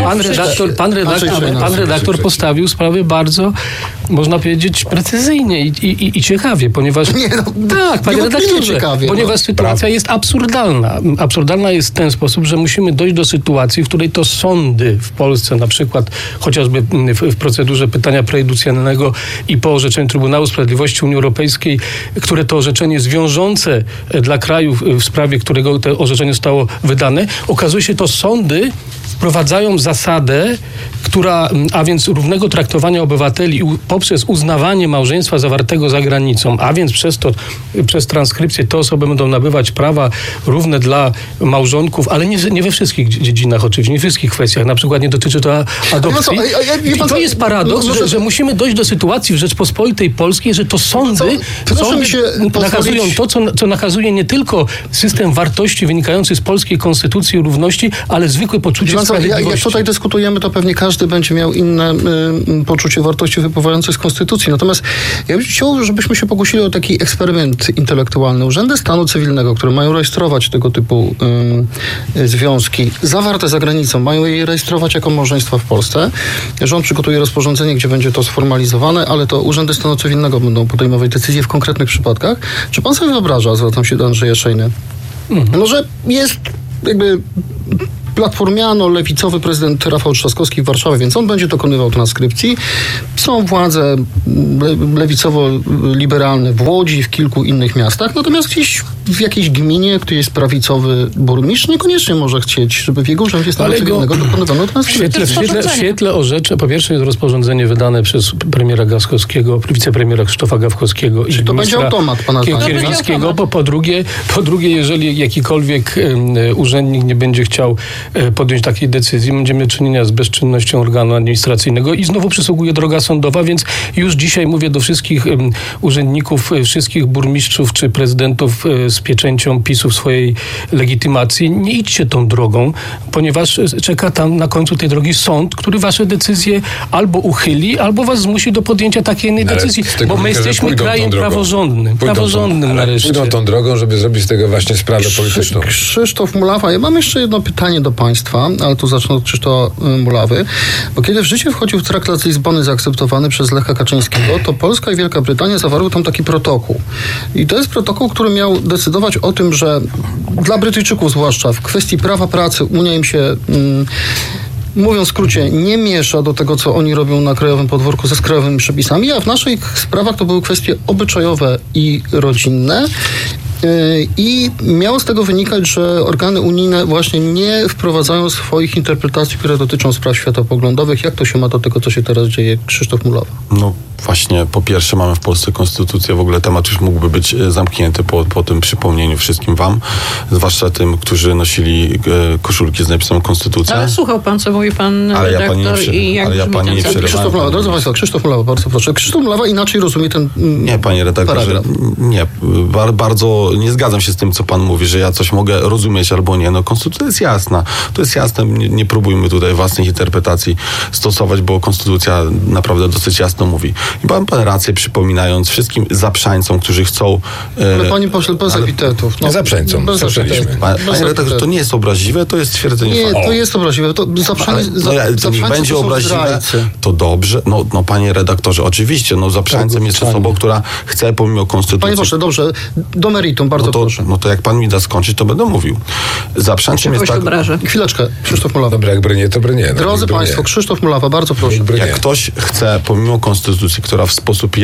Pan redaktor postawił sprawę bardzo, można powiedzieć, precyzyjnie i ciekawie, ponieważ... Nie, Tak, panie redaktorze, ponieważ sytuacja jest absurdalna. Absurdalna jest w ten sposób, że musimy dojść do sytuacji, w której to sądy w Polsce, na przykład chociażby w procedurze pytania prejudycjalnego i po orzeczeniu Trybunału Sprawiedliwości Unii Europejskiej, które to orzeczenie jest wiążące dla kraju, w sprawie którego to orzeczenie zostało wydane, okazuje się, to sądy wprowadzają zasadę, a więc równego traktowania obywateli poprzez uznawanie małżeństwa zawartego za granicą, a więc przez transkrypcję te osoby będą nabywać prawa równe dla małżonków, ale nie we wszystkich dziedzinach oczywiście, nie we wszystkich kwestiach. Na przykład nie dotyczy to adopcji. I to jest paradoks, że musimy dojść do sytuacji w Rzeczpospolitej Polskiej, że to sądy nakazują to, co nakazuje nie tylko system wartości wynikający z polskiej konstytucji i równości, ale zwykłe poczucie sprawiedliwości. Jak tutaj dyskutujemy, to pewnie każdy będzie miał inne poczucie wartości wypływające z konstytucji. Natomiast ja bym chciał, żebyśmy się pokusili o taki eksperyment intelektualny. Urzędy stanu cywilnego, które mają rejestrować tego typu związki zawarte za granicą, mają je rejestrować jako małżeństwa w Polsce. Rząd przygotuje rozporządzenie, gdzie będzie to sformalizowane, ale to urzędy stanu cywilnego będą podejmować decyzje w konkretnych przypadkach. Czy pan sobie wyobraża, zwracam się do Andrzeja Szejny, że jest jakby platformiano-lewicowy prezydent Rafał Trzaskowski w Warszawie, więc on będzie dokonywał transkrypcji. Są władze lewicowo-liberalne w Łodzi, w kilku innych miastach, natomiast gdzieś w jakiejś gminie, gdzie jest prawicowy burmistrz, niekoniecznie może chcieć, żeby w jego urzędzie stanu cywilnego dokonywano transkrypcji. W świetle orzeczenia, po pierwsze jest rozporządzenie wydane przez premiera Gawkowskiego, wicepremiera Krzysztofa Gawkowskiego i to będzie automat pana Kierwińskiego. Po drugie, jeżeli jakikolwiek urzędnik nie będzie chciał podjąć takiej decyzji, będziemy mieli czynienia z bezczynnością organu administracyjnego i znowu przysługuje droga sądowa, więc już dzisiaj mówię do wszystkich urzędników, wszystkich burmistrzów czy prezydentów z pieczęcią PiS-u w swojej legitymacji, nie idźcie tą drogą, ponieważ czeka tam na końcu tej drogi sąd, który wasze decyzje albo uchyli, albo was zmusi do podjęcia takiej innej decyzji, bo my jesteśmy krajem praworządnym. Nareszcie. Pójdą tą drogą, żeby zrobić z tego właśnie sprawę polityczną. Krzysztof Mulawa, ja mam jeszcze jedno pytanie do państwa, ale tu zacznę od Krzysztofa Mulawy, bo kiedy w życie wchodził traktat z Lizbony zaakceptowany przez Lecha Kaczyńskiego, to Polska i Wielka Brytania zawarły tam taki protokół. I to jest protokół, który miał decydować o tym, że dla Brytyjczyków zwłaszcza w kwestii prawa pracy Unia im się mówiąc w skrócie, nie miesza do tego, co oni robią na krajowym podwórku ze krajowymi przepisami, a w naszych sprawach to były kwestie obyczajowe i rodzinne. I miało z tego wynikać, że organy unijne właśnie nie wprowadzają swoich interpretacji, które dotyczą spraw światopoglądowych. Jak to się ma do tego, co się teraz dzieje? Krzysztof Mulawa. No właśnie, po pierwsze mamy w Polsce konstytucję, w ogóle temat już mógłby być zamknięty po tym przypomnieniu wszystkim wam, zwłaszcza tym, którzy nosili koszulki z napisem konstytucja. Ale słuchał pan, co mówi pan redaktor i jak brzmi ten Krzysztof Mulawa, drodzy państwo, Krzysztof Mulawa, bardzo proszę. Krzysztof Mulawa inaczej rozumie ten Nie, panie redaktorze, nie. Bardzo nie zgadzam się z tym, co pan mówi, że ja coś mogę rozumieć albo nie. No konstytucja jest jasna. To jest jasne. Nie próbujmy tutaj własnych interpretacji stosować, bo konstytucja naprawdę dosyć jasno mówi. I pan rację, przypominając wszystkim zaprzańcom, którzy chcą... Ale panie pośle, bez epitetów. No, zaprzańcom. Panie redaktorze, to nie jest obraźliwe, to jest twierdzenie faktu. Nie, to jest obraźliwe. To niech będzie obraźliwe, to dobrze. No panie redaktorze, oczywiście, zaprzańcem jest osobą, która chce pomimo konstytucji... Panie pośle, dobrze, do meritum, bardzo proszę. No to jak pan mi da skończyć, to będę mówił. Zaprzańcem jest tak... Chwileczkę, Krzysztof Mulawa. Dobra, jak brnie, to brnie. Drodzy państwo, Krzysztof Mulawa, bardzo proszę. Jak ktoś chce, pomimo konstytucji, która w sposób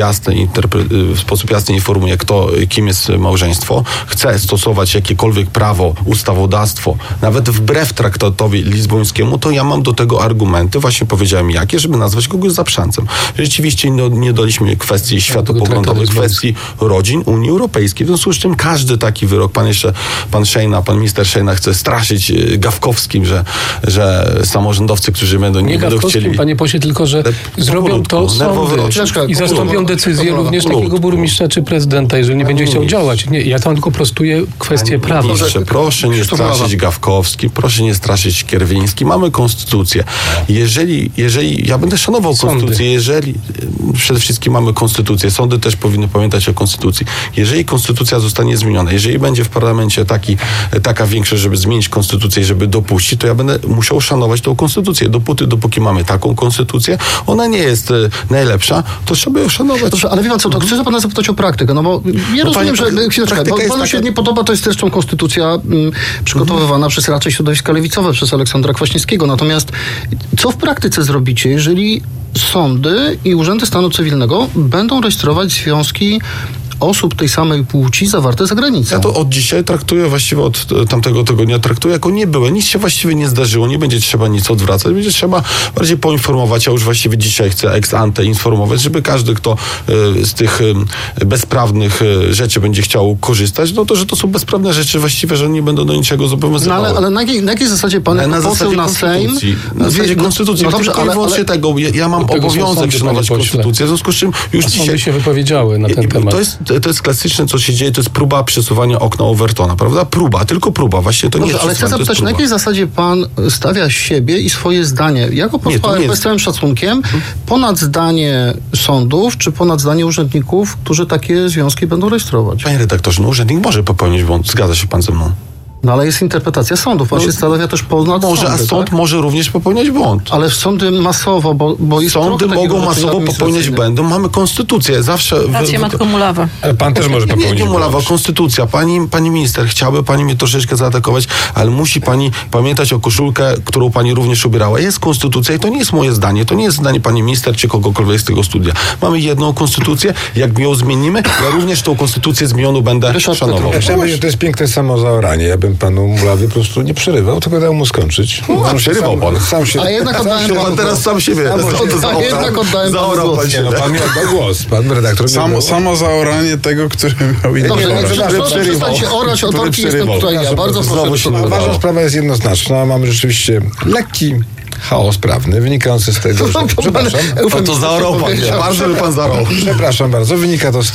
jasny informuje, kim jest małżeństwo, chce stosować jakiekolwiek prawo, ustawodawstwo, nawet wbrew traktatowi lizbońskiemu, to ja mam do tego argumenty, właśnie powiedziałem jakie, żeby nazwać kogoś zaprzańcem. Rzeczywiście nie daliśmy kwestii światopoglądowych, kwestii rodzin Unii Europejskiej. W związku z czym każdy taki wyrok, pan minister Szejna chce straszyć Gawkowskim, że samorządowcy, którzy nie będą chcieli... Panie pośle, tylko że zrobią to sądy i zastąpią decyzję również takiego burmistrza czy prezydenta, jeżeli nie będzie chciał działać. Nie, ja tam tylko prostuję kwestię prawa. Proszę nie straszyć Gawkowski, proszę nie straszyć Kierwiński. Mamy konstytucję. Jeżeli ja będę szanował konstytucję, jeżeli przede wszystkim mamy konstytucję, sądy też powinny pamiętać o konstytucji. Jeżeli konstytucja zostanie zmieniona, jeżeli będzie w parlamencie taka większość, żeby zmienić konstytucję i żeby dopuścić, to ja będę musiał szanować tą konstytucję. Dopóki mamy taką konstytucję, ona nie jest najlepsza, to trzeba ją szanować. Dobrze, ale wie pan co, to chcę pana zapytać o praktykę, no bo ja rozumiem, że panu się nie podoba, to jest zresztą konstytucja przygotowywana przez raczej środowiska lewicowe, przez Aleksandra Kwaśniewskiego. Natomiast co w praktyce zrobicie, jeżeli sądy i urzędy stanu cywilnego będą rejestrować związki osób tej samej płci zawarte za granicą? Ja to od dzisiaj traktuję, właściwie od tamtego tygodnia traktuję jako niebyłe. Nic się właściwie nie zdarzyło, nie będzie trzeba nic odwracać, będzie trzeba bardziej poinformować. Ja już właściwie dzisiaj chcę ex ante informować, żeby każdy, kto z tych bezprawnych rzeczy będzie chciał korzystać, no to, że to są bezprawne rzeczy właściwie, że nie będą do niczego zobowiązywały. No ale na jakiej zasadzie pan poseł na Sejm? Na zasadzie konstytucji. No dobrze, ale tego, ja mam obowiązek szanować konstytucję, w związku z czym już dzisiaj się wypowiedziały na ten temat. To jest klasyczne, co się dzieje, to jest próba przesuwania okna Overtona, prawda? Tylko próba, właśnie to nie jest. Ale chcę zapytać, na jakiej zasadzie pan stawia siebie i swoje zdanie, jako posła z całym szacunkiem, ponad zdanie sądów, czy ponad zdanie urzędników, którzy takie związki będą rejestrować? Panie redaktorze, urzędnik może popełnić błąd, zgadza się pan ze mną? No ale jest interpretacja sądów, pan się stawia też ponad może, sądy, a sąd tak? może również popełniać błąd. Ale sądy masowo, bo jest sądy mogą masowo popełniać błędy. Mamy konstytucję, zawsze... Rację matko Mulawa. Ale pan też może popełnić błąd. Mulawa, konstytucja. Pani minister, chciałaby pani mnie troszeczkę zaatakować, ale musi pani pamiętać o koszulkę, którą pani również ubierała. Jest konstytucja i to nie jest moje zdanie, to nie jest zdanie pani minister czy kogokolwiek z tego studia. Mamy jedną konstytucję, jak ją zmienimy, ja również tą konstytucję zmienioną będę szanował. Ja to jest piękne samozaoranie. Ja bym panu Mulawie po prostu nie przerywał, tylko dał mu skończyć. Przerywał pan. A jednak oddałem pan teraz sam siebie. Zaorał pan się. Pan mi oddał głos. Pan redaktor. Samo zaoranie tego, który miał inny. Dobrze, przestańcie orać o torki, jestem tutaj ja. Bardzo proszę. Ważna sprawa jest jednoznaczna. Mamy rzeczywiście lekki chaos prawny, wynikający z tego, że... Przepraszam. To zaorał pan. Bardzo by pan zaorał. Przepraszam bardzo. Wynika to z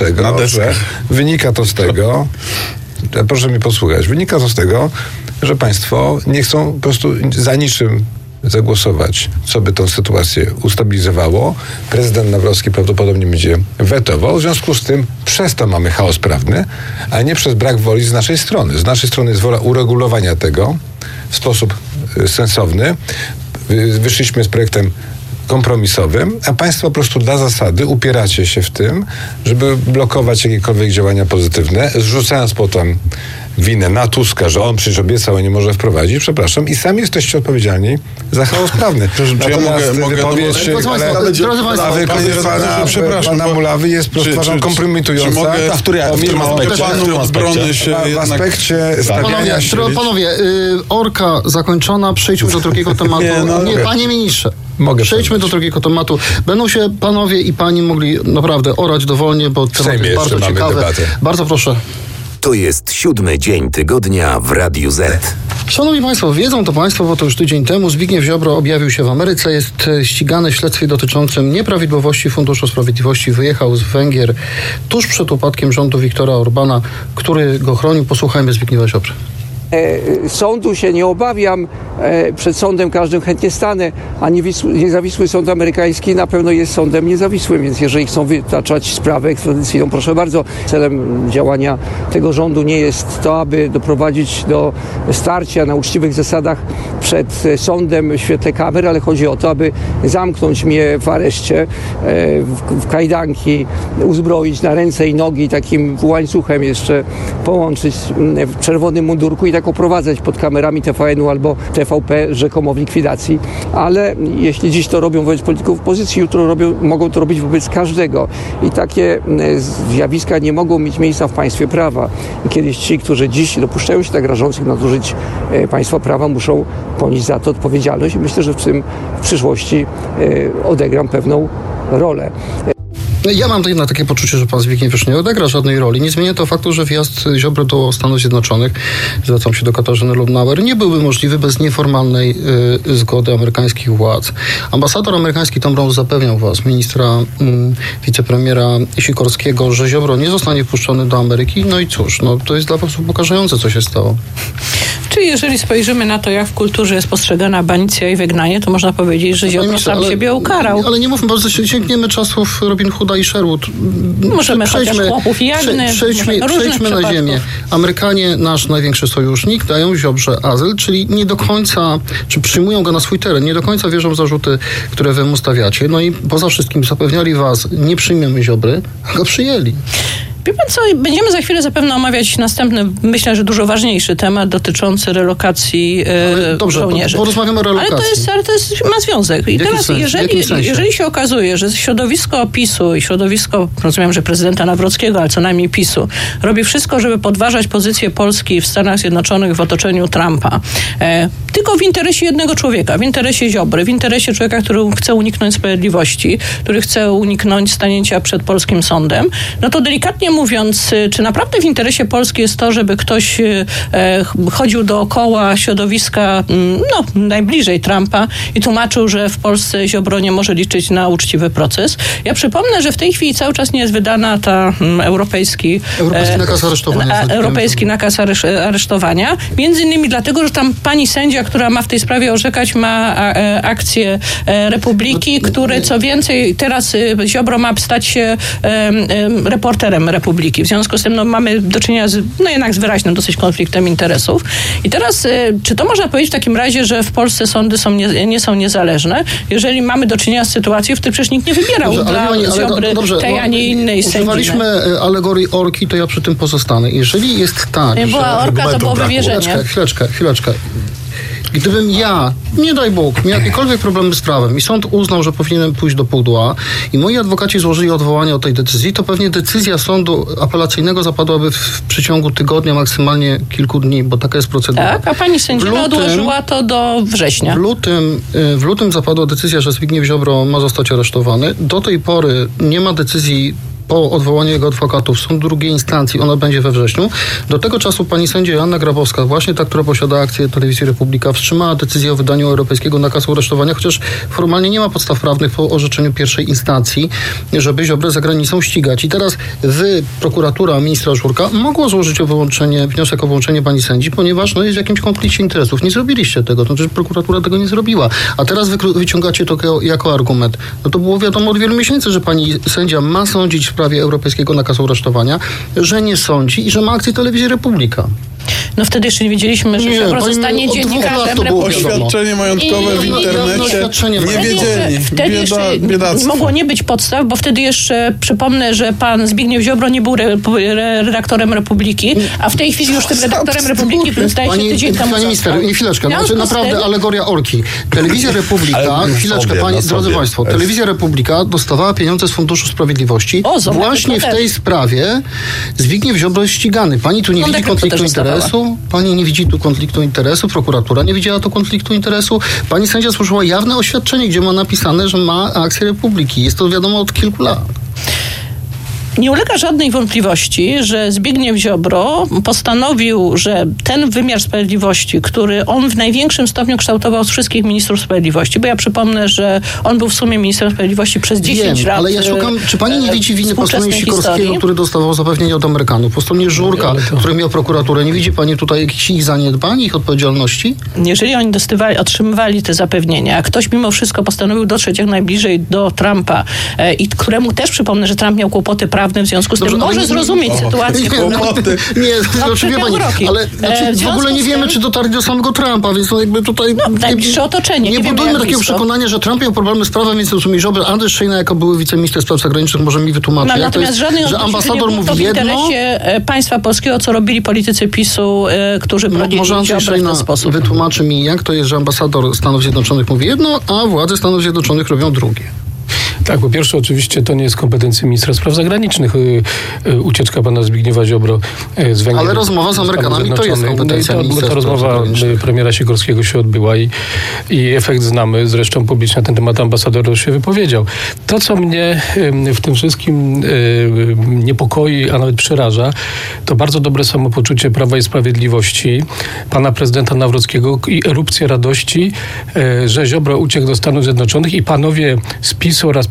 tego, proszę mi posłuchać. Wynika to z tego, że państwo nie chcą po prostu za niczym zagłosować, co by tą sytuację ustabilizowało. Prezydent Nawrocki prawdopodobnie będzie wetował. W związku z tym przez to mamy chaos prawny, a nie przez brak woli z naszej strony. Z naszej strony jest wola uregulowania tego w sposób sensowny. Wyszliśmy z projektem kompromisowym, a państwo po prostu dla zasady upieracie się w tym, żeby blokować jakiekolwiek działania pozytywne, zrzucając potem winę na Tuska, że on przecież obiecał, a nie może wprowadzić, przepraszam, i sami jesteście odpowiedzialni za chaos prawny. Czy ja mogę wypowiedź pana Mulawy jest kompromitująca w aspekcie stawiania się... Panowie, orka zakończona, przejdźmy do drugiego tematu. Nie, panie ministrze. Przejdźmy do drugiego tematu. Będą się panowie i pani mogli naprawdę orać dowolnie, bo temat jest bardzo ciekawy. Bardzo proszę. To jest 7. dzień tygodnia w Radiu Z. Szanowni Państwo, wiedzą to Państwo, bo to już tydzień temu Zbigniew Ziobro objawił się w Ameryce. Jest ścigany w śledztwie dotyczącym nieprawidłowości Funduszu Sprawiedliwości. Wyjechał z Węgier tuż przed upadkiem rządu Viktora Orbana, który go chronił. Posłuchajmy Zbigniewa Ziobry. Sądu się nie obawiam, przed sądem każdym chętnie stanę, a niezawisły sąd amerykański na pewno jest sądem niezawisłym, więc jeżeli chcą wytaczać sprawę ekstradycyjną, proszę bardzo. Celem działania tego rządu nie jest to, aby doprowadzić do starcia na uczciwych zasadach przed sądem w świetle kamer, ale chodzi o to, aby zamknąć mnie w areszcie, w kajdanki, uzbroić na ręce i nogi, takim łańcuchem jeszcze połączyć w czerwonym mundurku i tak oprowadzać pod kamerami TVN-u albo TVP rzekomo w likwidacji. Ale jeśli dziś to robią wobec polityków opozycji, jutro mogą to robić wobec każdego. I takie zjawiska nie mogą mieć miejsca w państwie prawa. I kiedyś ci, którzy dziś dopuszczają się tak rażących nadużyć państwa prawa, muszą ponieść za to odpowiedzialność. I myślę, że w tym w przyszłości odegram pewną rolę. Ja mam jednak takie poczucie, że pan Zbigniew już nie odegra żadnej roli. Nie zmienia to faktu, że wjazd Ziobry do Stanów Zjednoczonych, zwracam się do Katarzyny Lubnauer, nie byłby możliwy bez nieformalnej zgody amerykańskich władz. Ambasador amerykański Tom Rose zapewniał was, ministra wicepremiera Sikorskiego, że Ziobro nie zostanie wpuszczony do Ameryki. No i cóż, to jest dla was upokarzające, co się stało. Czyli jeżeli spojrzymy na to, jak w kulturze jest postrzegana banicja i wygnanie, to można powiedzieć, że Ziobro sam siebie ukarał. Ale nie mówmy, bardzo sięgniemy czasów Robin Hooda i Sherwood. Możemy chociaż chłopów i Jagny. Przejdźmy na ziemię. Amerykanie, nasz największy sojusznik, dają Ziobrze azyl, czyli nie do końca, czy przyjmują go na swój teren, nie do końca wierzą w zarzuty, które wy mu stawiacie. No i poza wszystkim zapewniali was, nie przyjmiemy Ziobry, a go przyjęli. Wie pan co, będziemy za chwilę zapewne omawiać następny, myślę, że dużo ważniejszy temat dotyczący relokacji żołnierzy. Porozmawiamy o relokacji. Ale to ma związek. I teraz, jeżeli się okazuje, że środowisko PiS-u i środowisko, rozumiem, że prezydenta Nawrockiego, ale co najmniej PiS-u, robi wszystko, żeby podważać pozycję Polski w Stanach Zjednoczonych w otoczeniu Trumpa, tylko w interesie jednego człowieka, w interesie Ziobry, w interesie człowieka, który chce uniknąć sprawiedliwości, który chce uniknąć stanięcia przed polskim sądem, no to delikatnie mówiąc, czy naprawdę w interesie Polski jest to, żeby ktoś chodził dookoła środowiska najbliżej Trumpa i tłumaczył, że w Polsce Ziobro nie może liczyć na uczciwy proces. Ja przypomnę, że w tej chwili cały czas nie jest wydana ta europejski nakaz aresztowania. Europejski nakaz aresztowania. Między innymi dlatego, że tam pani sędzia, która ma w tej sprawie orzekać, ma akcję Republiki, który co więcej teraz Ziobro ma stać się reporterem Republiki. W związku z tym mamy do czynienia jednak z wyraźnym dosyć konfliktem interesów. I teraz, czy to można powiedzieć w takim razie, że w Polsce sądy nie są niezależne, jeżeli mamy do czynienia z sytuacją, w której przecież nikt nie wybierał dla Ziobry tej, a nie innej sędziny. Używaliśmy alegorii orki, to ja przy tym pozostanę. Jeżeli jest tak, nie była orka, to było wywierzenie. Chwileczkę. Gdybym ja, nie daj Bóg, miał jakiekolwiek problemy z prawem i sąd uznał, że powinienem pójść do pudła i moi adwokaci złożyli odwołanie od tej decyzji, to pewnie decyzja sądu apelacyjnego zapadłaby w przeciągu tygodnia, maksymalnie kilku dni, bo taka jest procedura. Tak, a pani sędzia odłożyła to do września. W lutym zapadła decyzja, że Zbigniew Ziobro ma zostać aresztowany. Do tej pory nie ma decyzji po odwołaniu jego adwokatów sądu drugiej instancji, ona będzie we wrześniu. Do tego czasu pani sędzia Joanna Grabowska, właśnie ta, która posiada akcję Telewizji Republika, wstrzymała decyzję o wydaniu europejskiego nakazu aresztowania, chociaż formalnie nie ma podstaw prawnych po orzeczeniu pierwszej instancji, żeby Ziobrę za granicą ścigać. I teraz prokuratura ministra Żurka mogła złożyć wniosek o wyłączenie pani sędzi, ponieważ jest w jakimś konflikcie interesów. Nie zrobiliście tego, to znaczy prokuratura tego nie zrobiła. A teraz wyciągacie to jako argument. No to było wiadomo od wielu miesięcy, że pani sędzia ma sądzić w sprawie europejskiego nakazu aresztowania, że nie sądzi i że ma akcję Telewizji Republika. No wtedy jeszcze nie wiedzieliśmy, że Ziobro zostanie dziennikarzem Republiki. Oświadczenie majątkowe w internecie. Nie wiedzieli. Wtedy jeszcze mogło nie być podstaw, bo wtedy jeszcze przypomnę, że pan Zbigniew Ziobro nie był redaktorem Republiki, a w tej chwili już tym redaktorem Republiki zdaje się tydzień temu. Pani minister, chwileczkę. Znaczy naprawdę alegoria orki. Telewizja Republika, chwileczkę, drodzy państwo, Telewizja Republika dostawała pieniądze z Funduszu Sprawiedliwości. Właśnie w tej sprawie Zbigniew Ziobro jest ścigany. Pani tu nie widzi konfliktu interesu? Pani nie widzi tu konfliktu interesu? Prokuratura nie widziała tu konfliktu interesu? Pani sędzia złożyła jawne oświadczenie, gdzie ma napisane, że ma akcję Republiki. Jest to wiadomo od kilku lat. Nie ulega żadnej wątpliwości, że Zbigniew Ziobro postanowił, że ten wymiar sprawiedliwości, który on w największym stopniu kształtował z wszystkich ministrów sprawiedliwości, bo ja przypomnę, że on był w sumie ministrem sprawiedliwości przez 10 lat. Ale ja szukam, czy pani nie widzi winy po stronie Sikorskiego, który dostawał zapewnienia od Amerykanów, po stronie Żurka, który miał prokuraturę? Nie widzi pani tutaj jakichś ich zaniedbań, ich odpowiedzialności? Jeżeli oni otrzymywali te zapewnienia, a ktoś mimo wszystko postanowił dotrzeć jak najbliżej do Trumpa i któremu też przypomnę, że Trump miał kłopoty prawne, w związku z tym może zrozumieć sytuację. Wie pani, ale w ogóle nie wiemy, czy dotarli do samego Trumpa, więc jakby tutaj... najbliższe otoczenie. Nie budujmy takiego przekonania, że Trump miał problemy z prawem, więc rozumie Ziobro. Andrzej Szejna, jako były wiceminister spraw zagranicznych, może mi wytłumaczyć, natomiast że ambasador mówi jedno... w interesie państwa polskiego, co robili politycy PiS-u, którzy prowadzili może Andrzej Szejna wytłumaczy mi, jak to jest, że ambasador Stanów Zjednoczonych mówi jedno, a władze Stanów Zjednoczonych robią drugie. Tak, po pierwsze oczywiście to nie jest kompetencji ministra spraw zagranicznych ucieczka pana Zbigniewa Ziobro z Węgier. Ale rozmowa z Amerykanami to jest kompetencja ministra. Ta rozmowa premiera Sikorskiego się odbyła i efekt znamy. Zresztą publicznie na ten temat ambasador już się wypowiedział. To, co mnie w tym wszystkim niepokoi, a nawet przeraża, to bardzo dobre samopoczucie Prawa i Sprawiedliwości, pana prezydenta Nawrockiego i erupcja radości, że Ziobro uciekł do Stanów Zjednoczonych i panowie z PiS-u oraz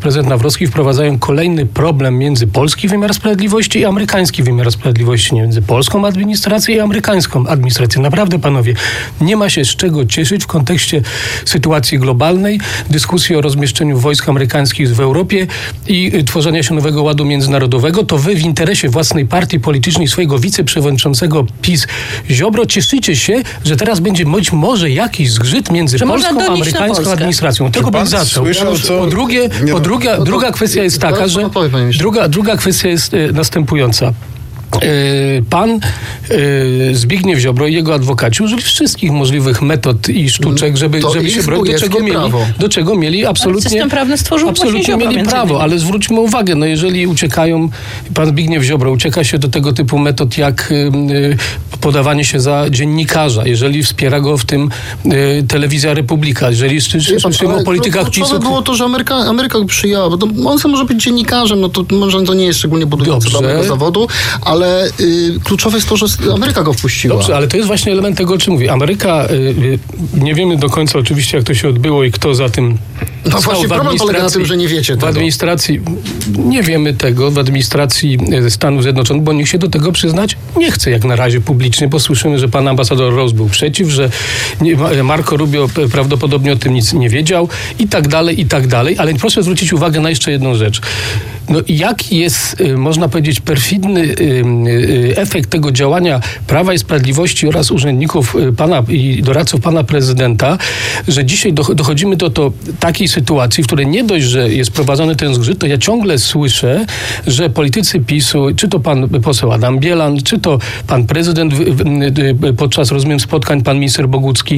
prezydent Nawrocki wprowadzają kolejny problem między polski wymiar sprawiedliwości i amerykański wymiar sprawiedliwości, między polską administracją i amerykańską administracją. Naprawdę, panowie, nie ma się z czego cieszyć w kontekście sytuacji globalnej, dyskusji o rozmieszczeniu wojsk amerykańskich w Europie i tworzenia się nowego ładu międzynarodowego. To wy w interesie własnej partii politycznej, swojego wiceprzewodniczącego PiS Ziobro cieszycie się, że teraz będzie być może jakiś zgrzyt między polską a amerykańską administracją. Tego bym zaczął. Druga kwestia jest taka, że druga kwestia jest następująca. Pan Zbigniew Ziobro i jego adwokaci użyli wszystkich możliwych metod i sztuczek, żeby się bronić, do czego mieli absolutnie, system prawny stworzył absolutnie mieli prawo, ale zwróćmy uwagę, no jeżeli uciekają, pan Zbigniew Ziobro ucieka się do tego typu metod jak podawanie się za dziennikarza, jeżeli wspiera go w tym Telewizja Republika, jeżeli słyszymy o politykach PiS-u... było to, że Ameryka go przyjęła, bo on sam może być dziennikarzem, no to może to nie jest szczególnie budujące dla mojego zawodu, ale kluczowe jest to, że Ameryka go wpuściła. Dobrze, ale to jest właśnie element tego, o czym mówię. Ameryka, nie wiemy do końca oczywiście, jak to się odbyło i kto za tym no właśnie problem polega na tym, że nie wiecie tego. W administracji, nie wiemy tego, w administracji Stanów Zjednoczonych, bo nikt się do tego przyznać nie chce, jak na razie publicznie, bo słyszymy, że pan ambasador Ross był przeciw, że Marco Rubio prawdopodobnie o tym nic nie wiedział i tak dalej, ale proszę zwrócić uwagę na jeszcze jedną rzecz. No jaki jest, można powiedzieć, perfidny efekt tego działania Prawa i Sprawiedliwości oraz urzędników pana i doradców pana prezydenta, że dzisiaj dochodzimy do takiej sytuacji, w której nie dość, że jest prowadzony ten zgrzyt, to ja ciągle słyszę, że politycy PiS-u, czy to pan poseł Adam Bielan, czy to pan prezydent podczas, rozumiem, spotkań, pan minister Bogucki,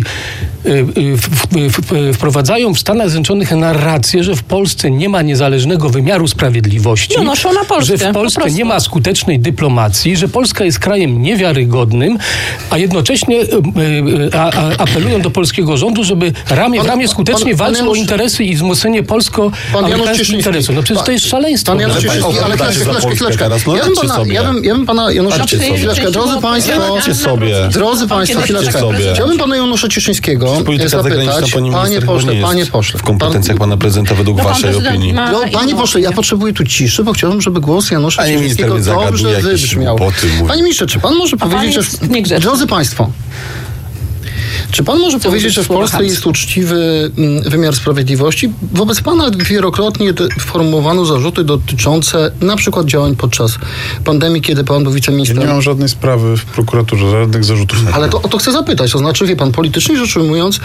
wprowadzają w Stanach Zjednoczonych narrację, że w Polsce nie ma niezależnego wymiaru sprawiedliwości, noszą na Polskę, że w Polsce nie ma skutecznej dyplomacji, że Polska jest krajem niewiarygodnym, a jednocześnie apelują do polskiego rządu, żeby ramię w ramię skutecznie walczył o interesy i wzmocnienie polsko-amerykańskich interesów. No przecież to jest szaleństwo. Pan Janusz Cieszyński, ale chwileczkę. Drodzy Państwo, chwileczkę. Chciałbym pana Janusza Cieszyńskiego zapytać, panie pośle. W kompetencjach pana prezydenta według waszej opinii. Panie pośle, ja potrzebuję tu ciszy, bo chciałbym, żeby głos Janusza Cieszyńskiego dobrze wybrzmiał. Panie ministrze, czy pan może powiedzieć, że... Drodzy Państwo, czy pan może powiedzieć, że w Polsce jest uczciwy wymiar sprawiedliwości? Wobec pana wielokrotnie formułowano zarzuty dotyczące na przykład działań podczas pandemii, kiedy pan był wiceministrem. Ja nie mam żadnej sprawy w prokuraturze, żadnych zarzutów. Ale o to chcę zapytać. To znaczy, wie pan, politycznie rzecz ujmując,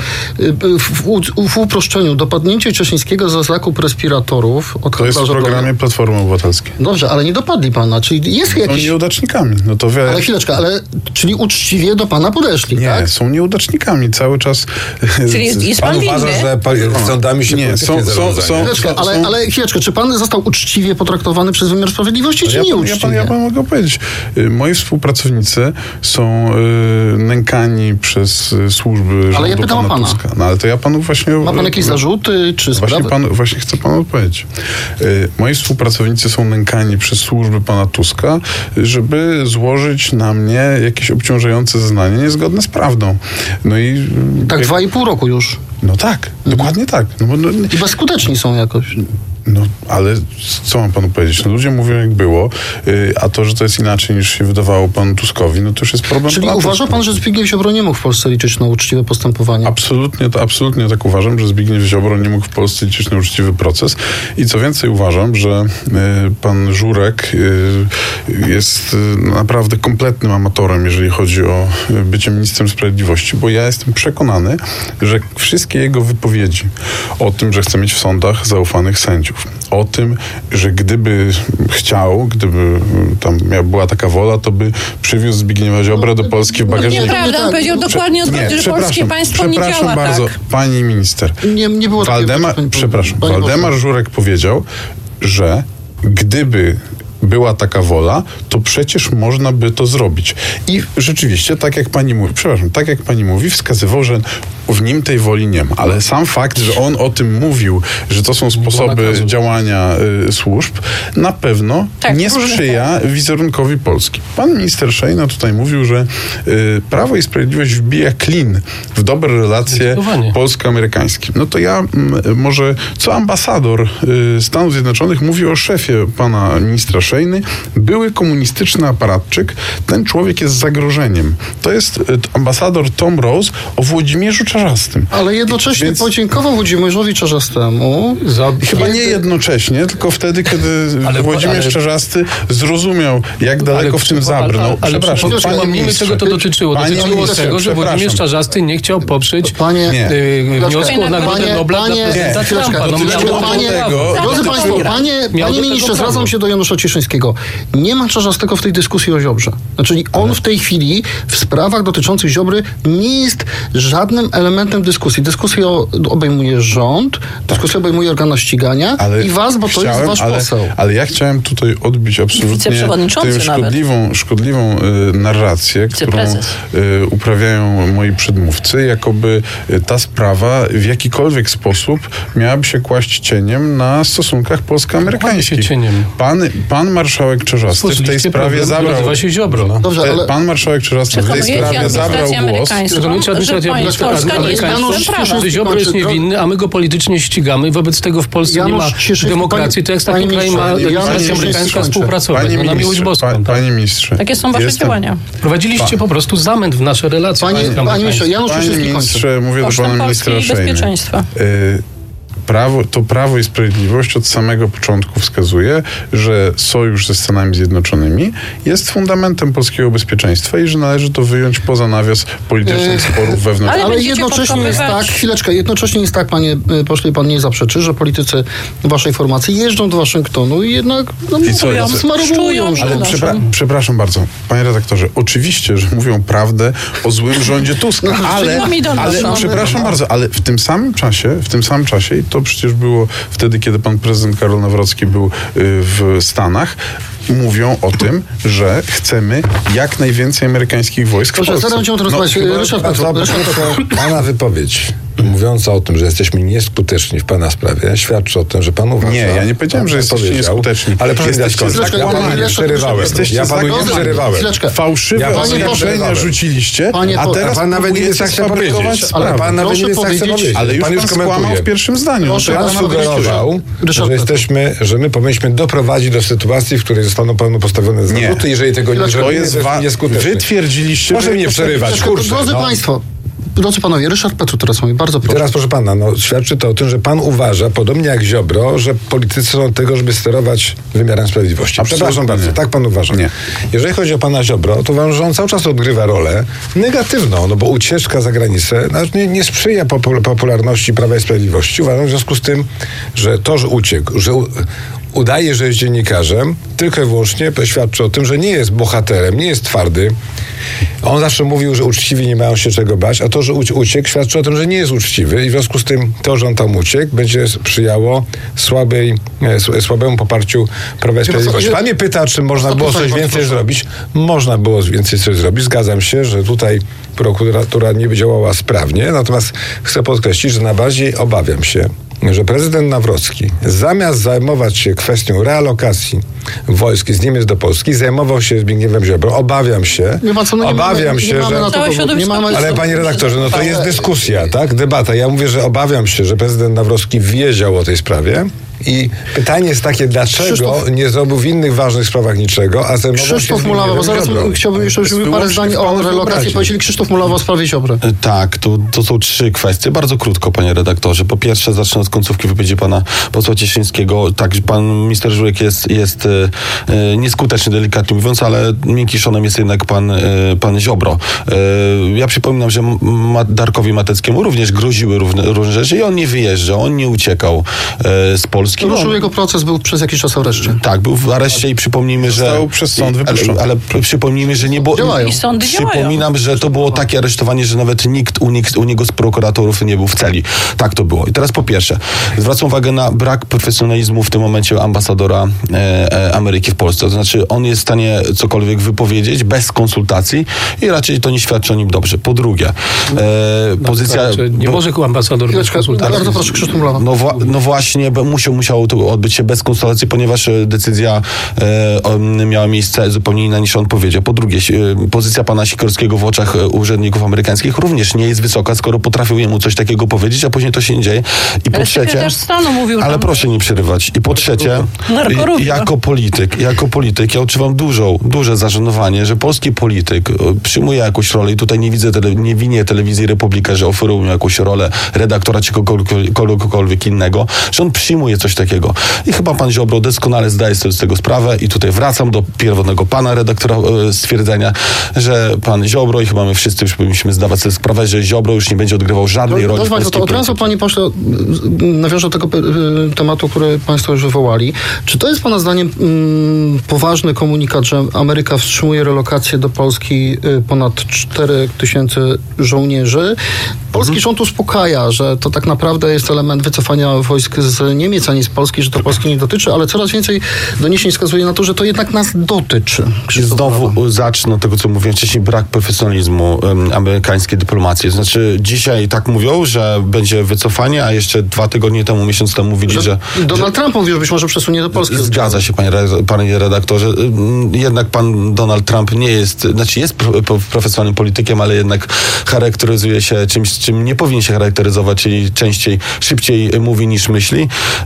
w uproszczeniu, dopadnięcie Cieszyńskiego za zakup respiratorów... To jest w programie Platformy Obywatelskiej. Dobrze, ale nie dopadli pana. Czyli jest jakiś... Są nieudacznikami. No to Ale chwileczkę, czyli uczciwie do pana podeszli, nie, tak? Są nieudacznikami. Cały czas... Czyli jest pan uważa, że sądami się nie, są. Ale chwileczkę, czy pan został uczciwie potraktowany przez wymiar sprawiedliwości, czy nieuczciwie? Ja pan mogę powiedzieć. Moi współpracownicy są nękani przez służby rządu. Ale ja pytam o pana. Tuska. No ale to ja panu właśnie... Ma pan jakieś zarzuty, czy sprawy? Właśnie chcę panu odpowiedzieć. Moi współpracownicy są nękani przez służby pana Tuska, żeby złożyć na mnie jakieś obciążające zeznanie niezgodne z prawdą. No i... Tak 2,5 roku już. No tak, dokładnie tak. I bezskuteczni są jakoś. No, ale co mam panu powiedzieć? No, ludzie mówią, jak było, a to, że to jest inaczej niż się wydawało panu Tuskowi, no to już jest problem. Czyli uważa pan, że Zbigniew Ziobro nie mógł w Polsce liczyć na uczciwe postępowanie? Absolutnie tak uważam, że Zbigniew Ziobro nie mógł w Polsce liczyć na uczciwy proces. I co więcej, uważam, że pan Żurek jest naprawdę kompletnym amatorem, jeżeli chodzi o bycie ministrem sprawiedliwości, bo ja jestem przekonany, że wszystkie jego wypowiedzi o tym, że chce mieć w sądach zaufanych sędziów, o tym, że gdyby chciał, gdyby tam była taka wola, to by przywiózł Zbigniewa Ziobra do Polski w bagażniku. Nieprawda, on powiedział dokładnie odwrotnie, że polskie państwo nie działa tak. Przepraszam bardzo, pani minister. Nie było Waldemar Żurek powiedział, że gdyby była taka wola, to przecież można by to zrobić. I rzeczywiście, tak jak pani mówi, wskazywał, że w nim tej woli nie ma. Ale sam fakt, że on o tym mówił, że to są sposoby działania służb, na pewno nie sprzyja wizerunkowi Polski. Pan minister Szejna tutaj mówił, że Prawo i Sprawiedliwość wbija klin w dobre relacje polsko-amerykańskie. No to ja może, co ambasador Stanów Zjednoczonych mówi o szefie pana ministra Szejny, były komunistyczny aparatczyk, ten człowiek jest zagrożeniem. To jest ambasador Tom Rose o Włodzimierzu Czarzastym. Ale jednocześnie podziękował Włodzimierzowi Czarzastemu. Chyba nie jednocześnie, tylko wtedy, kiedy Włodzimierz Czarzasty zrozumiał, jak daleko w tym zabrnął. Przepraszam, przypomnijmy, czego to dotyczyło. Dotyczyło tego, że Włodzimierz Czarzasty nie chciał poprzeć wniosku o Nagrodę Nobla dla prezydenta Trumpa. Drodzy Państwo, panie ministrze, zwracam się do Janusza Cieszyńskiego. Nie ma Czarzastego w tej dyskusji o Ziobrze. Znaczy on w tej chwili w sprawach dotyczących Ziobry nie jest żadnym elementem dyskusji. Dyskusję obejmuje rząd, dyskusję obejmuje organa ścigania i was, bo to jest wasz poseł. Ale ja chciałem tutaj odbić absolutnie tę szkodliwą narrację, którą uprawiają moi przedmówcy, jakoby ta sprawa w jakikolwiek sposób miałaby się kłaść cieniem na stosunkach polsko-amerykańskich. Pan marszałek Czarzasty w tej sprawie zabrał... Pan marszałek Czarzasty w tej sprawie zabrał głos. Że Ziobro jest niewinny, a my go politycznie ścigamy. Wobec tego w Polsce nie ma demokracji. To jak z takim krajem ma administracja amerykańska współpracować. Na miłość boską. Panie ministrze. Takie są wasze działania. Prowadziliście po prostu zamęt w nasze relacje. Panie ministrze, mówię do pana ministra Szejny. Prawo i Sprawiedliwość od samego początku wskazuje, że sojusz ze Stanami Zjednoczonymi jest fundamentem polskiego bezpieczeństwa i że należy to wyjąć poza nawias politycznych sporów wewnętrznych. Ale jednocześnie jest tak, jednocześnie jest tak, panie pośle, pan nie zaprzeczy, że politycy waszej formacji jeżdżą do Waszyngtonu i jednak smarowują. Ale przepraszam bardzo, panie redaktorze, oczywiście, że mówią prawdę o złym rządzie Tuska, ale przepraszam bardzo, ale w tym samym czasie i to przecież było wtedy, kiedy pan prezydent Karol Nawrocki był w Stanach, mówią o tym, że chcemy jak najwięcej amerykańskich wojsk w Polsce. Pana wypowiedź mówiąca o tym, że jesteśmy nieskuteczni w pana sprawie, świadczy o tym, że pan uważa... Nie, ja nie powiedziałem, że jesteście nieskuteczni. Ale proszę dać kończyć. Ja panu nie przerywałem. Fałszywe oskarżenia rzuciliście, a teraz pan nawet nie jest chce powiedzieć. Ale pan nawet nie jest chce powiedzieć. Ale już pan skłamał w pierwszym zdaniu. Pan sugerował, że my powinniśmy doprowadzić do sytuacji, w której zostaną panu postawione zarzuty, jeżeli tego nie zrobimy, wy twierdziliście... Proszę mnie przerywać, kurczę. Drodzy państwo, drodzy panowie, Ryszard Petru teraz mówi, bardzo proszę. Teraz proszę pana, świadczy to o tym, że pan uważa, podobnie jak Ziobro, że politycy są od tego, żeby sterować wymiarem sprawiedliwości. Przepraszam bardzo, tak pan uważa. Nie. Jeżeli chodzi o pana Ziobro, to uważam, że on cały czas odgrywa rolę negatywną, bo ucieczka za granicę nie sprzyja popularności Prawa i Sprawiedliwości. Uważam w związku z tym, że to, że uciekł, że udaje, że jest dziennikarzem, tylko i wyłącznie to świadczy o tym, że nie jest bohaterem, nie jest twardy. On zawsze mówił, że uczciwi nie mają się czego bać, a to, że uciekł, świadczy o tym, że nie jest uczciwy i w związku z tym to, że on tam uciekł, będzie sprzyjało słabemu poparciu Prawa i Sprawiedliwości. Pan mnie pyta, czy można było coś więcej zrobić. Można było więcej coś zrobić. Zgadzam się, że tutaj prokuratura nie działała sprawnie, natomiast chcę podkreślić, że najbardziej obawiam się, że prezydent Nawrocki zamiast zajmować się kwestią realokacji wojsk z Niemiec do Polski, zajmował się Zbigniewem Ziobro. Obawiam się, ale panie redaktorze, to jest dyskusja, tak? Debata. Ja mówię, że obawiam się, że prezydent Nawrocki wiedział o tej sprawie i pytanie jest takie, dlaczego nie zrobił w innych ważnych sprawach niczego, a zajmował się Krzysztof Mulawa, bo zaraz chciałbym jeszcze parę zdań o relokacji powiedzieli. Krzysztof Mulawa o sprawie Ziobry. Tak, to są trzy kwestie. Bardzo krótko, panie redaktorze. Po pierwsze, zacznę od końcówki wypowiedzi pana posła Cieszyńskiego. Tak, pan minister Żurek jest nieskuteczny, delikatnie mówiąc, ale miękkiszonem jest jednak pan Ziobro. Ja przypominam, że Darkowi Mateckiemu również groziły różne rzeczy i on nie wyjeżdżał, on nie uciekał z Polski. Sikorski. Ruszył jego proces, był przez jakiś czas w areszcie. Tak, był w areszcie i przypomnijmy, że... Został przez sąd wypuszczony. Ale przypomnijmy, że nie było... I sądy Przypominam, że to było takie aresztowanie, że nawet nikt u niego z prokuratorów nie był w celi. Tak to było. I teraz po pierwsze, zwracam uwagę na brak profesjonalizmu w tym momencie ambasadora Ameryki w Polsce. To znaczy, on jest w stanie cokolwiek wypowiedzieć bez konsultacji i raczej to nie świadczy o nim dobrze. Po drugie, pozycja... Nie może ambasador bez konsultacji. Bardzo proszę, Krzysztof Mulawa. No właśnie, musiało to odbyć się bez konsultacji, ponieważ decyzja miała miejsce zupełnie inna niż on powiedział. Po drugie, pozycja pana Sikorskiego w oczach urzędników amerykańskich również nie jest wysoka, skoro potrafił jemu coś takiego powiedzieć, a później to się nie dzieje. I po trzecie, stanu mówił ale proszę nie przerywać. I po trzecie, jako polityk ja odczuwam duże zażenowanie, że polski polityk przyjmuje jakąś rolę i tutaj nie winię Telewizji Republika, że oferują jakąś rolę redaktora czy kogokolwiek innego, że on przyjmuje coś takiego. I chyba pan Ziobro doskonale zdaje sobie z tego sprawę i tutaj wracam do pierwotnego pana redaktora stwierdzenia, że pan Ziobro i chyba my wszyscy już powinniśmy zdawać sobie sprawę, że Ziobro już nie będzie odgrywał żadnej roli w polskiej to od razu, panie pośle, nawiążę do tego tematu, który państwo już wywołali. Czy to jest pana zdaniem poważny komunikat, że Ameryka wstrzymuje relokację do Polski ponad 4000 żołnierzy? Polski rząd uspokaja, że to tak naprawdę jest element wycofania wojsk z Niemiec, a nie z Polski, że to Polski nie dotyczy, ale coraz więcej doniesień wskazuje na to, że to jednak nas dotyczy. Znowu zacznę od tego, co mówiłem wcześniej, brak profesjonalizmu amerykańskiej dyplomacji. Znaczy dzisiaj tak mówią, że będzie wycofanie, a jeszcze 2 tygodnie temu, miesiąc temu mówili, że Donald Trump mówił, że być może przesunie do Polski. Zgadza się, panie redaktorze. Jednak pan Donald Trump nie jest, znaczy jest profesjonalnym politykiem, ale jednak charakteryzuje się czymś, czym nie powinien się charakteryzować, czyli szybciej mówi niż myśli.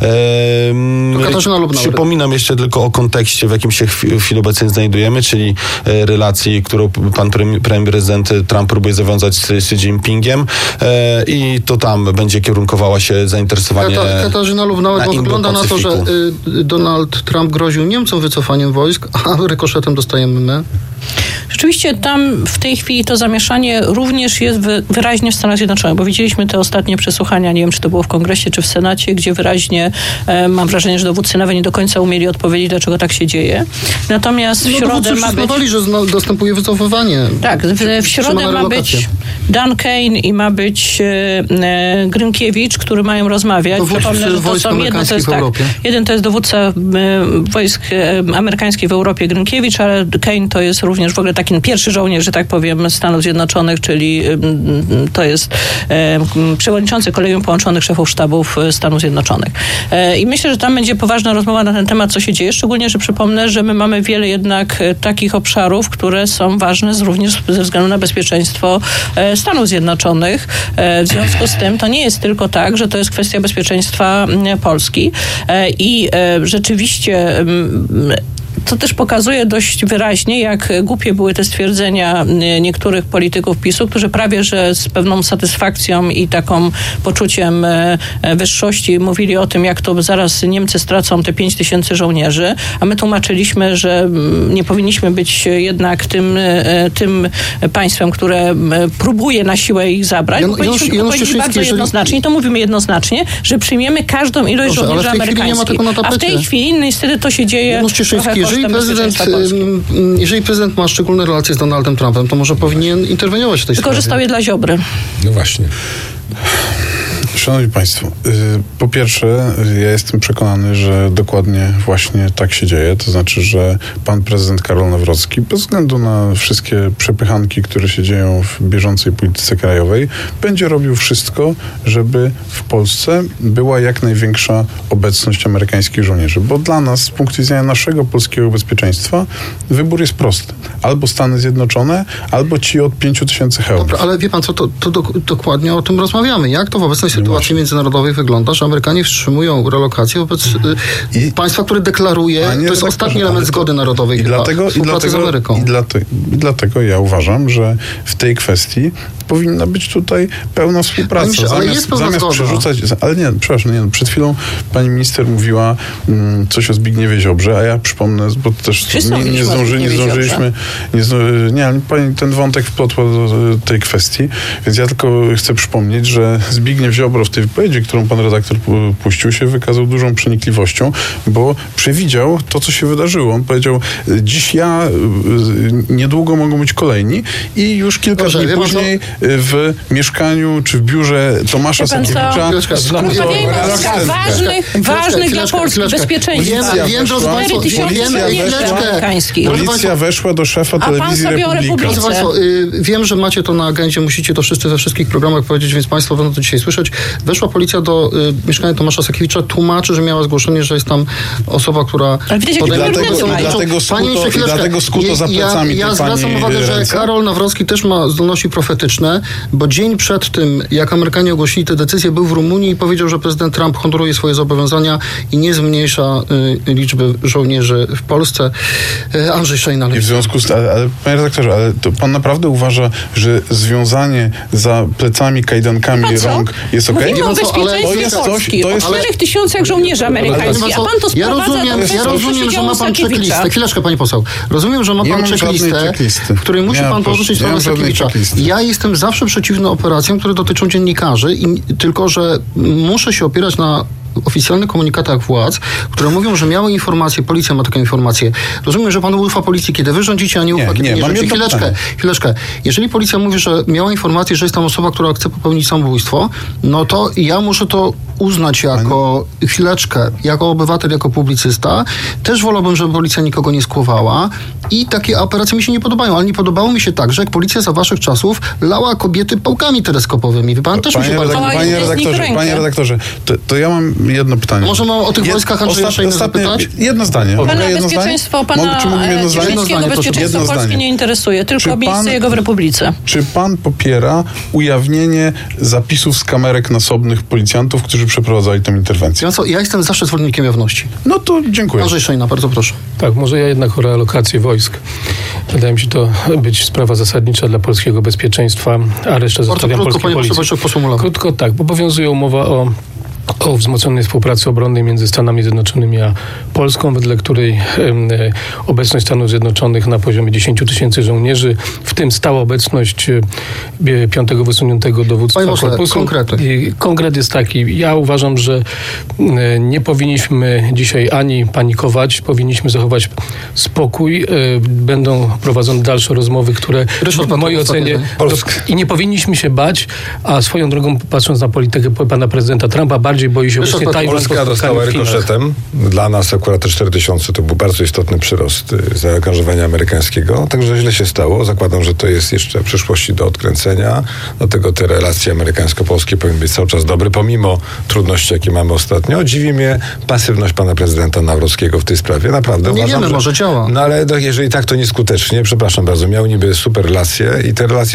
Przypominam jeszcze tylko o kontekście, w jakim się w chwili obecnej znajdujemy, czyli relacji, którą pan prezydent Trump próbuje zawiązać z Xi Jinpingiem i to tam będzie kierunkowała się zainteresowanie. Katarzyna Lubnauer, bo wygląda na to, że Donald Trump groził Niemcom wycofaniem wojsk, a rykoszetem dostajemy my. Rzeczywiście tam w tej chwili to zamieszanie również jest wyraźnie w Stanach Zjednoczonych, bo widzieliśmy te ostatnie przesłuchania, nie wiem, czy to było w Kongresie, czy w Senacie, gdzie wyraźnie mam wrażenie, że dowódcy nawet nie do końca umieli odpowiedzieć, dlaczego tak się dzieje. Natomiast w środę ma być... że dostępuje wycofywanie. Tak, w środę ma być Dan Kane i ma być Grynkiewicz, który mają rozmawiać. Przypomnę, że to są jeden to jest dowódca wojsk amerykańskich w Europie, Grynkiewicz, ale Kane to jest również w ogóle taki pierwszy żołnierz, że tak powiem, Stanów Zjednoczonych, czyli to jest przewodniczący Kolegium Połączonych Szefów Sztabów Stanów Zjednoczonych. I myślę, że tam będzie poważna rozmowa na ten temat, co się dzieje, szczególnie, że przypomnę, że my mamy wiele jednak takich obszarów, które są ważne również ze względu na bezpieczeństwo Stanów Zjednoczonych. W związku z tym to nie jest tylko tak, że to jest kwestia bezpieczeństwa Polski i rzeczywiście to też pokazuje dość wyraźnie, jak głupie były te stwierdzenia niektórych polityków PiS-u, którzy prawie że z pewną satysfakcją i taką poczuciem wyższości mówili o tym, jak to zaraz Niemcy stracą te 5000 żołnierzy, a my tłumaczyliśmy, że nie powinniśmy być jednak tym państwem, które próbuje na siłę ich zabrać, bo powinniśmy powiedzieć bardzo jednoznacznie, to mówimy jednoznacznie, że przyjmiemy każdą ilość żołnierzy amerykańskich. A w tej chwili niestety to się dzieje Jeżeli prezydent ma szczególne relacje z Donaldem Trumpem, to może powinien interweniować w tej sprawie. Wykorzystał je dla Ziobry. No właśnie. Szanowni Państwo, po pierwsze, ja jestem przekonany, że dokładnie właśnie tak się dzieje. To znaczy, że pan prezydent Karol Nawrocki, bez względu na wszystkie przepychanki, które się dzieją w bieżącej polityce krajowej, będzie robił wszystko, żeby w Polsce była jak największa obecność amerykańskich żołnierzy. Bo dla nas, z punktu widzenia naszego polskiego bezpieczeństwa, wybór jest prosty. Albo Stany Zjednoczone, albo ci od 5000 hełmów. Dobra, ale wie pan co, to dokładnie o tym rozmawiamy. Jak to w obecnej sytuacji międzynarodowej wygląda, że Amerykanie wstrzymują relokację wobec państwa, które deklaruje, to jest ostatni element zgody narodowej współpracy z Ameryką. I dlatego ja uważam, że w tej kwestii powinna być tutaj pełna współpraca. Zamiast przerzucać... Ale nie, przepraszam, przed chwilą pani minister mówiła coś o Zbigniewie Ziobrze, a ja przypomnę, bo też nie zdążyliśmy... ale pani ten wątek wplotła do tej kwestii, więc ja tylko chcę przypomnieć, że Zbigniew Ziobro w tej wypowiedzi, którą pan redaktor puścił, się wykazał dużą przenikliwością, bo przewidział to, co się wydarzyło. On powiedział, dziś niedługo mogą być kolejni i już kilka dni później w mieszkaniu czy w biurze Tomasza Sakiewicza ważnych dla Polski bezpieczeństwa. Policja weszła do szefa telewizji Republika. Wiem, że macie to na agendzie, musicie to wszyscy we wszystkich programach powiedzieć, więc państwo będą to dzisiaj słyszeć. Weszła policja do mieszkania Tomasza Sakiewicza, tłumaczy, że miała zgłoszenie, że jest tam osoba, która... Dlatego skuto za plecami ja zwracam uwagę, że Karol Nawrocki też ma zdolności profetyczne, bo dzień przed tym, jak Amerykanie ogłosili tę decyzję, był w Rumunii i powiedział, że prezydent Trump honoruje swoje zobowiązania i nie zmniejsza liczby żołnierzy w Polsce. Andrzej Szejna. I w związku z... Ale, panie redaktorze, ale to pan naprawdę uważa, że związanie za plecami, kajdankami rąk jest okej? Mówimy o bezpieczeństwie Polski, o 4000 żołnierzy amerykańskich, a pan to sprowadza Ja rozumiem, że ma pan checklistę. Chwileczkę, pani poseł. Rozumiem, że ma pan checklistę, w której musi pan poruszyć sprawę Sakiewicza. Ja jestem zawsze przeciwny operacjom, które dotyczą dziennikarzy, tylko że muszę się opierać na oficjalnych komunikatach władz, które mówią, że miały informacje, policja ma taką informację. Rozumiem, że pan ufa policji, kiedy wy rządzicie, a nie ufa, kiedy nie rządzicie. Chwileczkę. Jeżeli policja mówi, że miała informację, że jest tam osoba, która chce popełnić samobójstwo, no to ja muszę to uznać jako obywatel, jako publicysta. Też wolałbym, żeby policja nikogo nie skłowała i takie operacje mi się nie podobają, ale nie podobało mi się także, jak policja za waszych czasów lała kobiety pałkami teleskopowymi. Pan też mi się bardzo... Panie redaktorze, to ja mam jedno pytanie. Możemy o tych wojskach Andrzeja Szejny zapytać? Jedno zdanie. Pana bezpieczeństwo, pana bezpieczeństwo Polski nie interesuje, tylko miejsce jego w Republice. Czy pan popiera ujawnienie zapisów z kamerek nasobnych policjantów, którzy przeprowadzali tę interwencję? Ja jestem zawsze zwolennikiem jawności. No to dziękuję. Andrzej Szejna, bardzo proszę. Tak, może ja jednak o realokację wojsk. Wydaje mi się to być sprawa zasadnicza dla polskiego bezpieczeństwa, a resztę zostawiam polskiej policji. Krótko tak, bo obowiązuje umowa o wzmocnionej współpracy obronnej między Stanami Zjednoczonymi a Polską, wedle której obecność Stanów Zjednoczonych na poziomie 10 000 żołnierzy, w tym stała obecność 5. wysuniętego dowództwa korpusu. Konkret jest taki. Ja uważam, że nie powinniśmy dzisiaj ani panikować, powinniśmy zachować spokój. Będą prowadzone dalsze rozmowy, które w mojej ocenie i nie powinniśmy się bać, a swoją drogą, patrząc na politykę pana prezydenta Trumpa, bardziej boi się obecnie Tajwan. Polska dostała rykoszetem. Dla nas akurat te 4000 to był bardzo istotny przyrost zaangażowania amerykańskiego. Także źle się stało. Zakładam, że to jest jeszcze w przyszłości do odkręcenia. Dlatego te relacje amerykańsko-polskie powinny być cały czas dobre, pomimo trudności, jakie mamy ostatnio. Dziwi mnie pasywność pana prezydenta Nawrockiego w tej sprawie. Naprawdę nie uważam, wiemy, może działa. No ale jeżeli tak, to nieskutecznie. Przepraszam bardzo. Miał niby super relacje i te relacje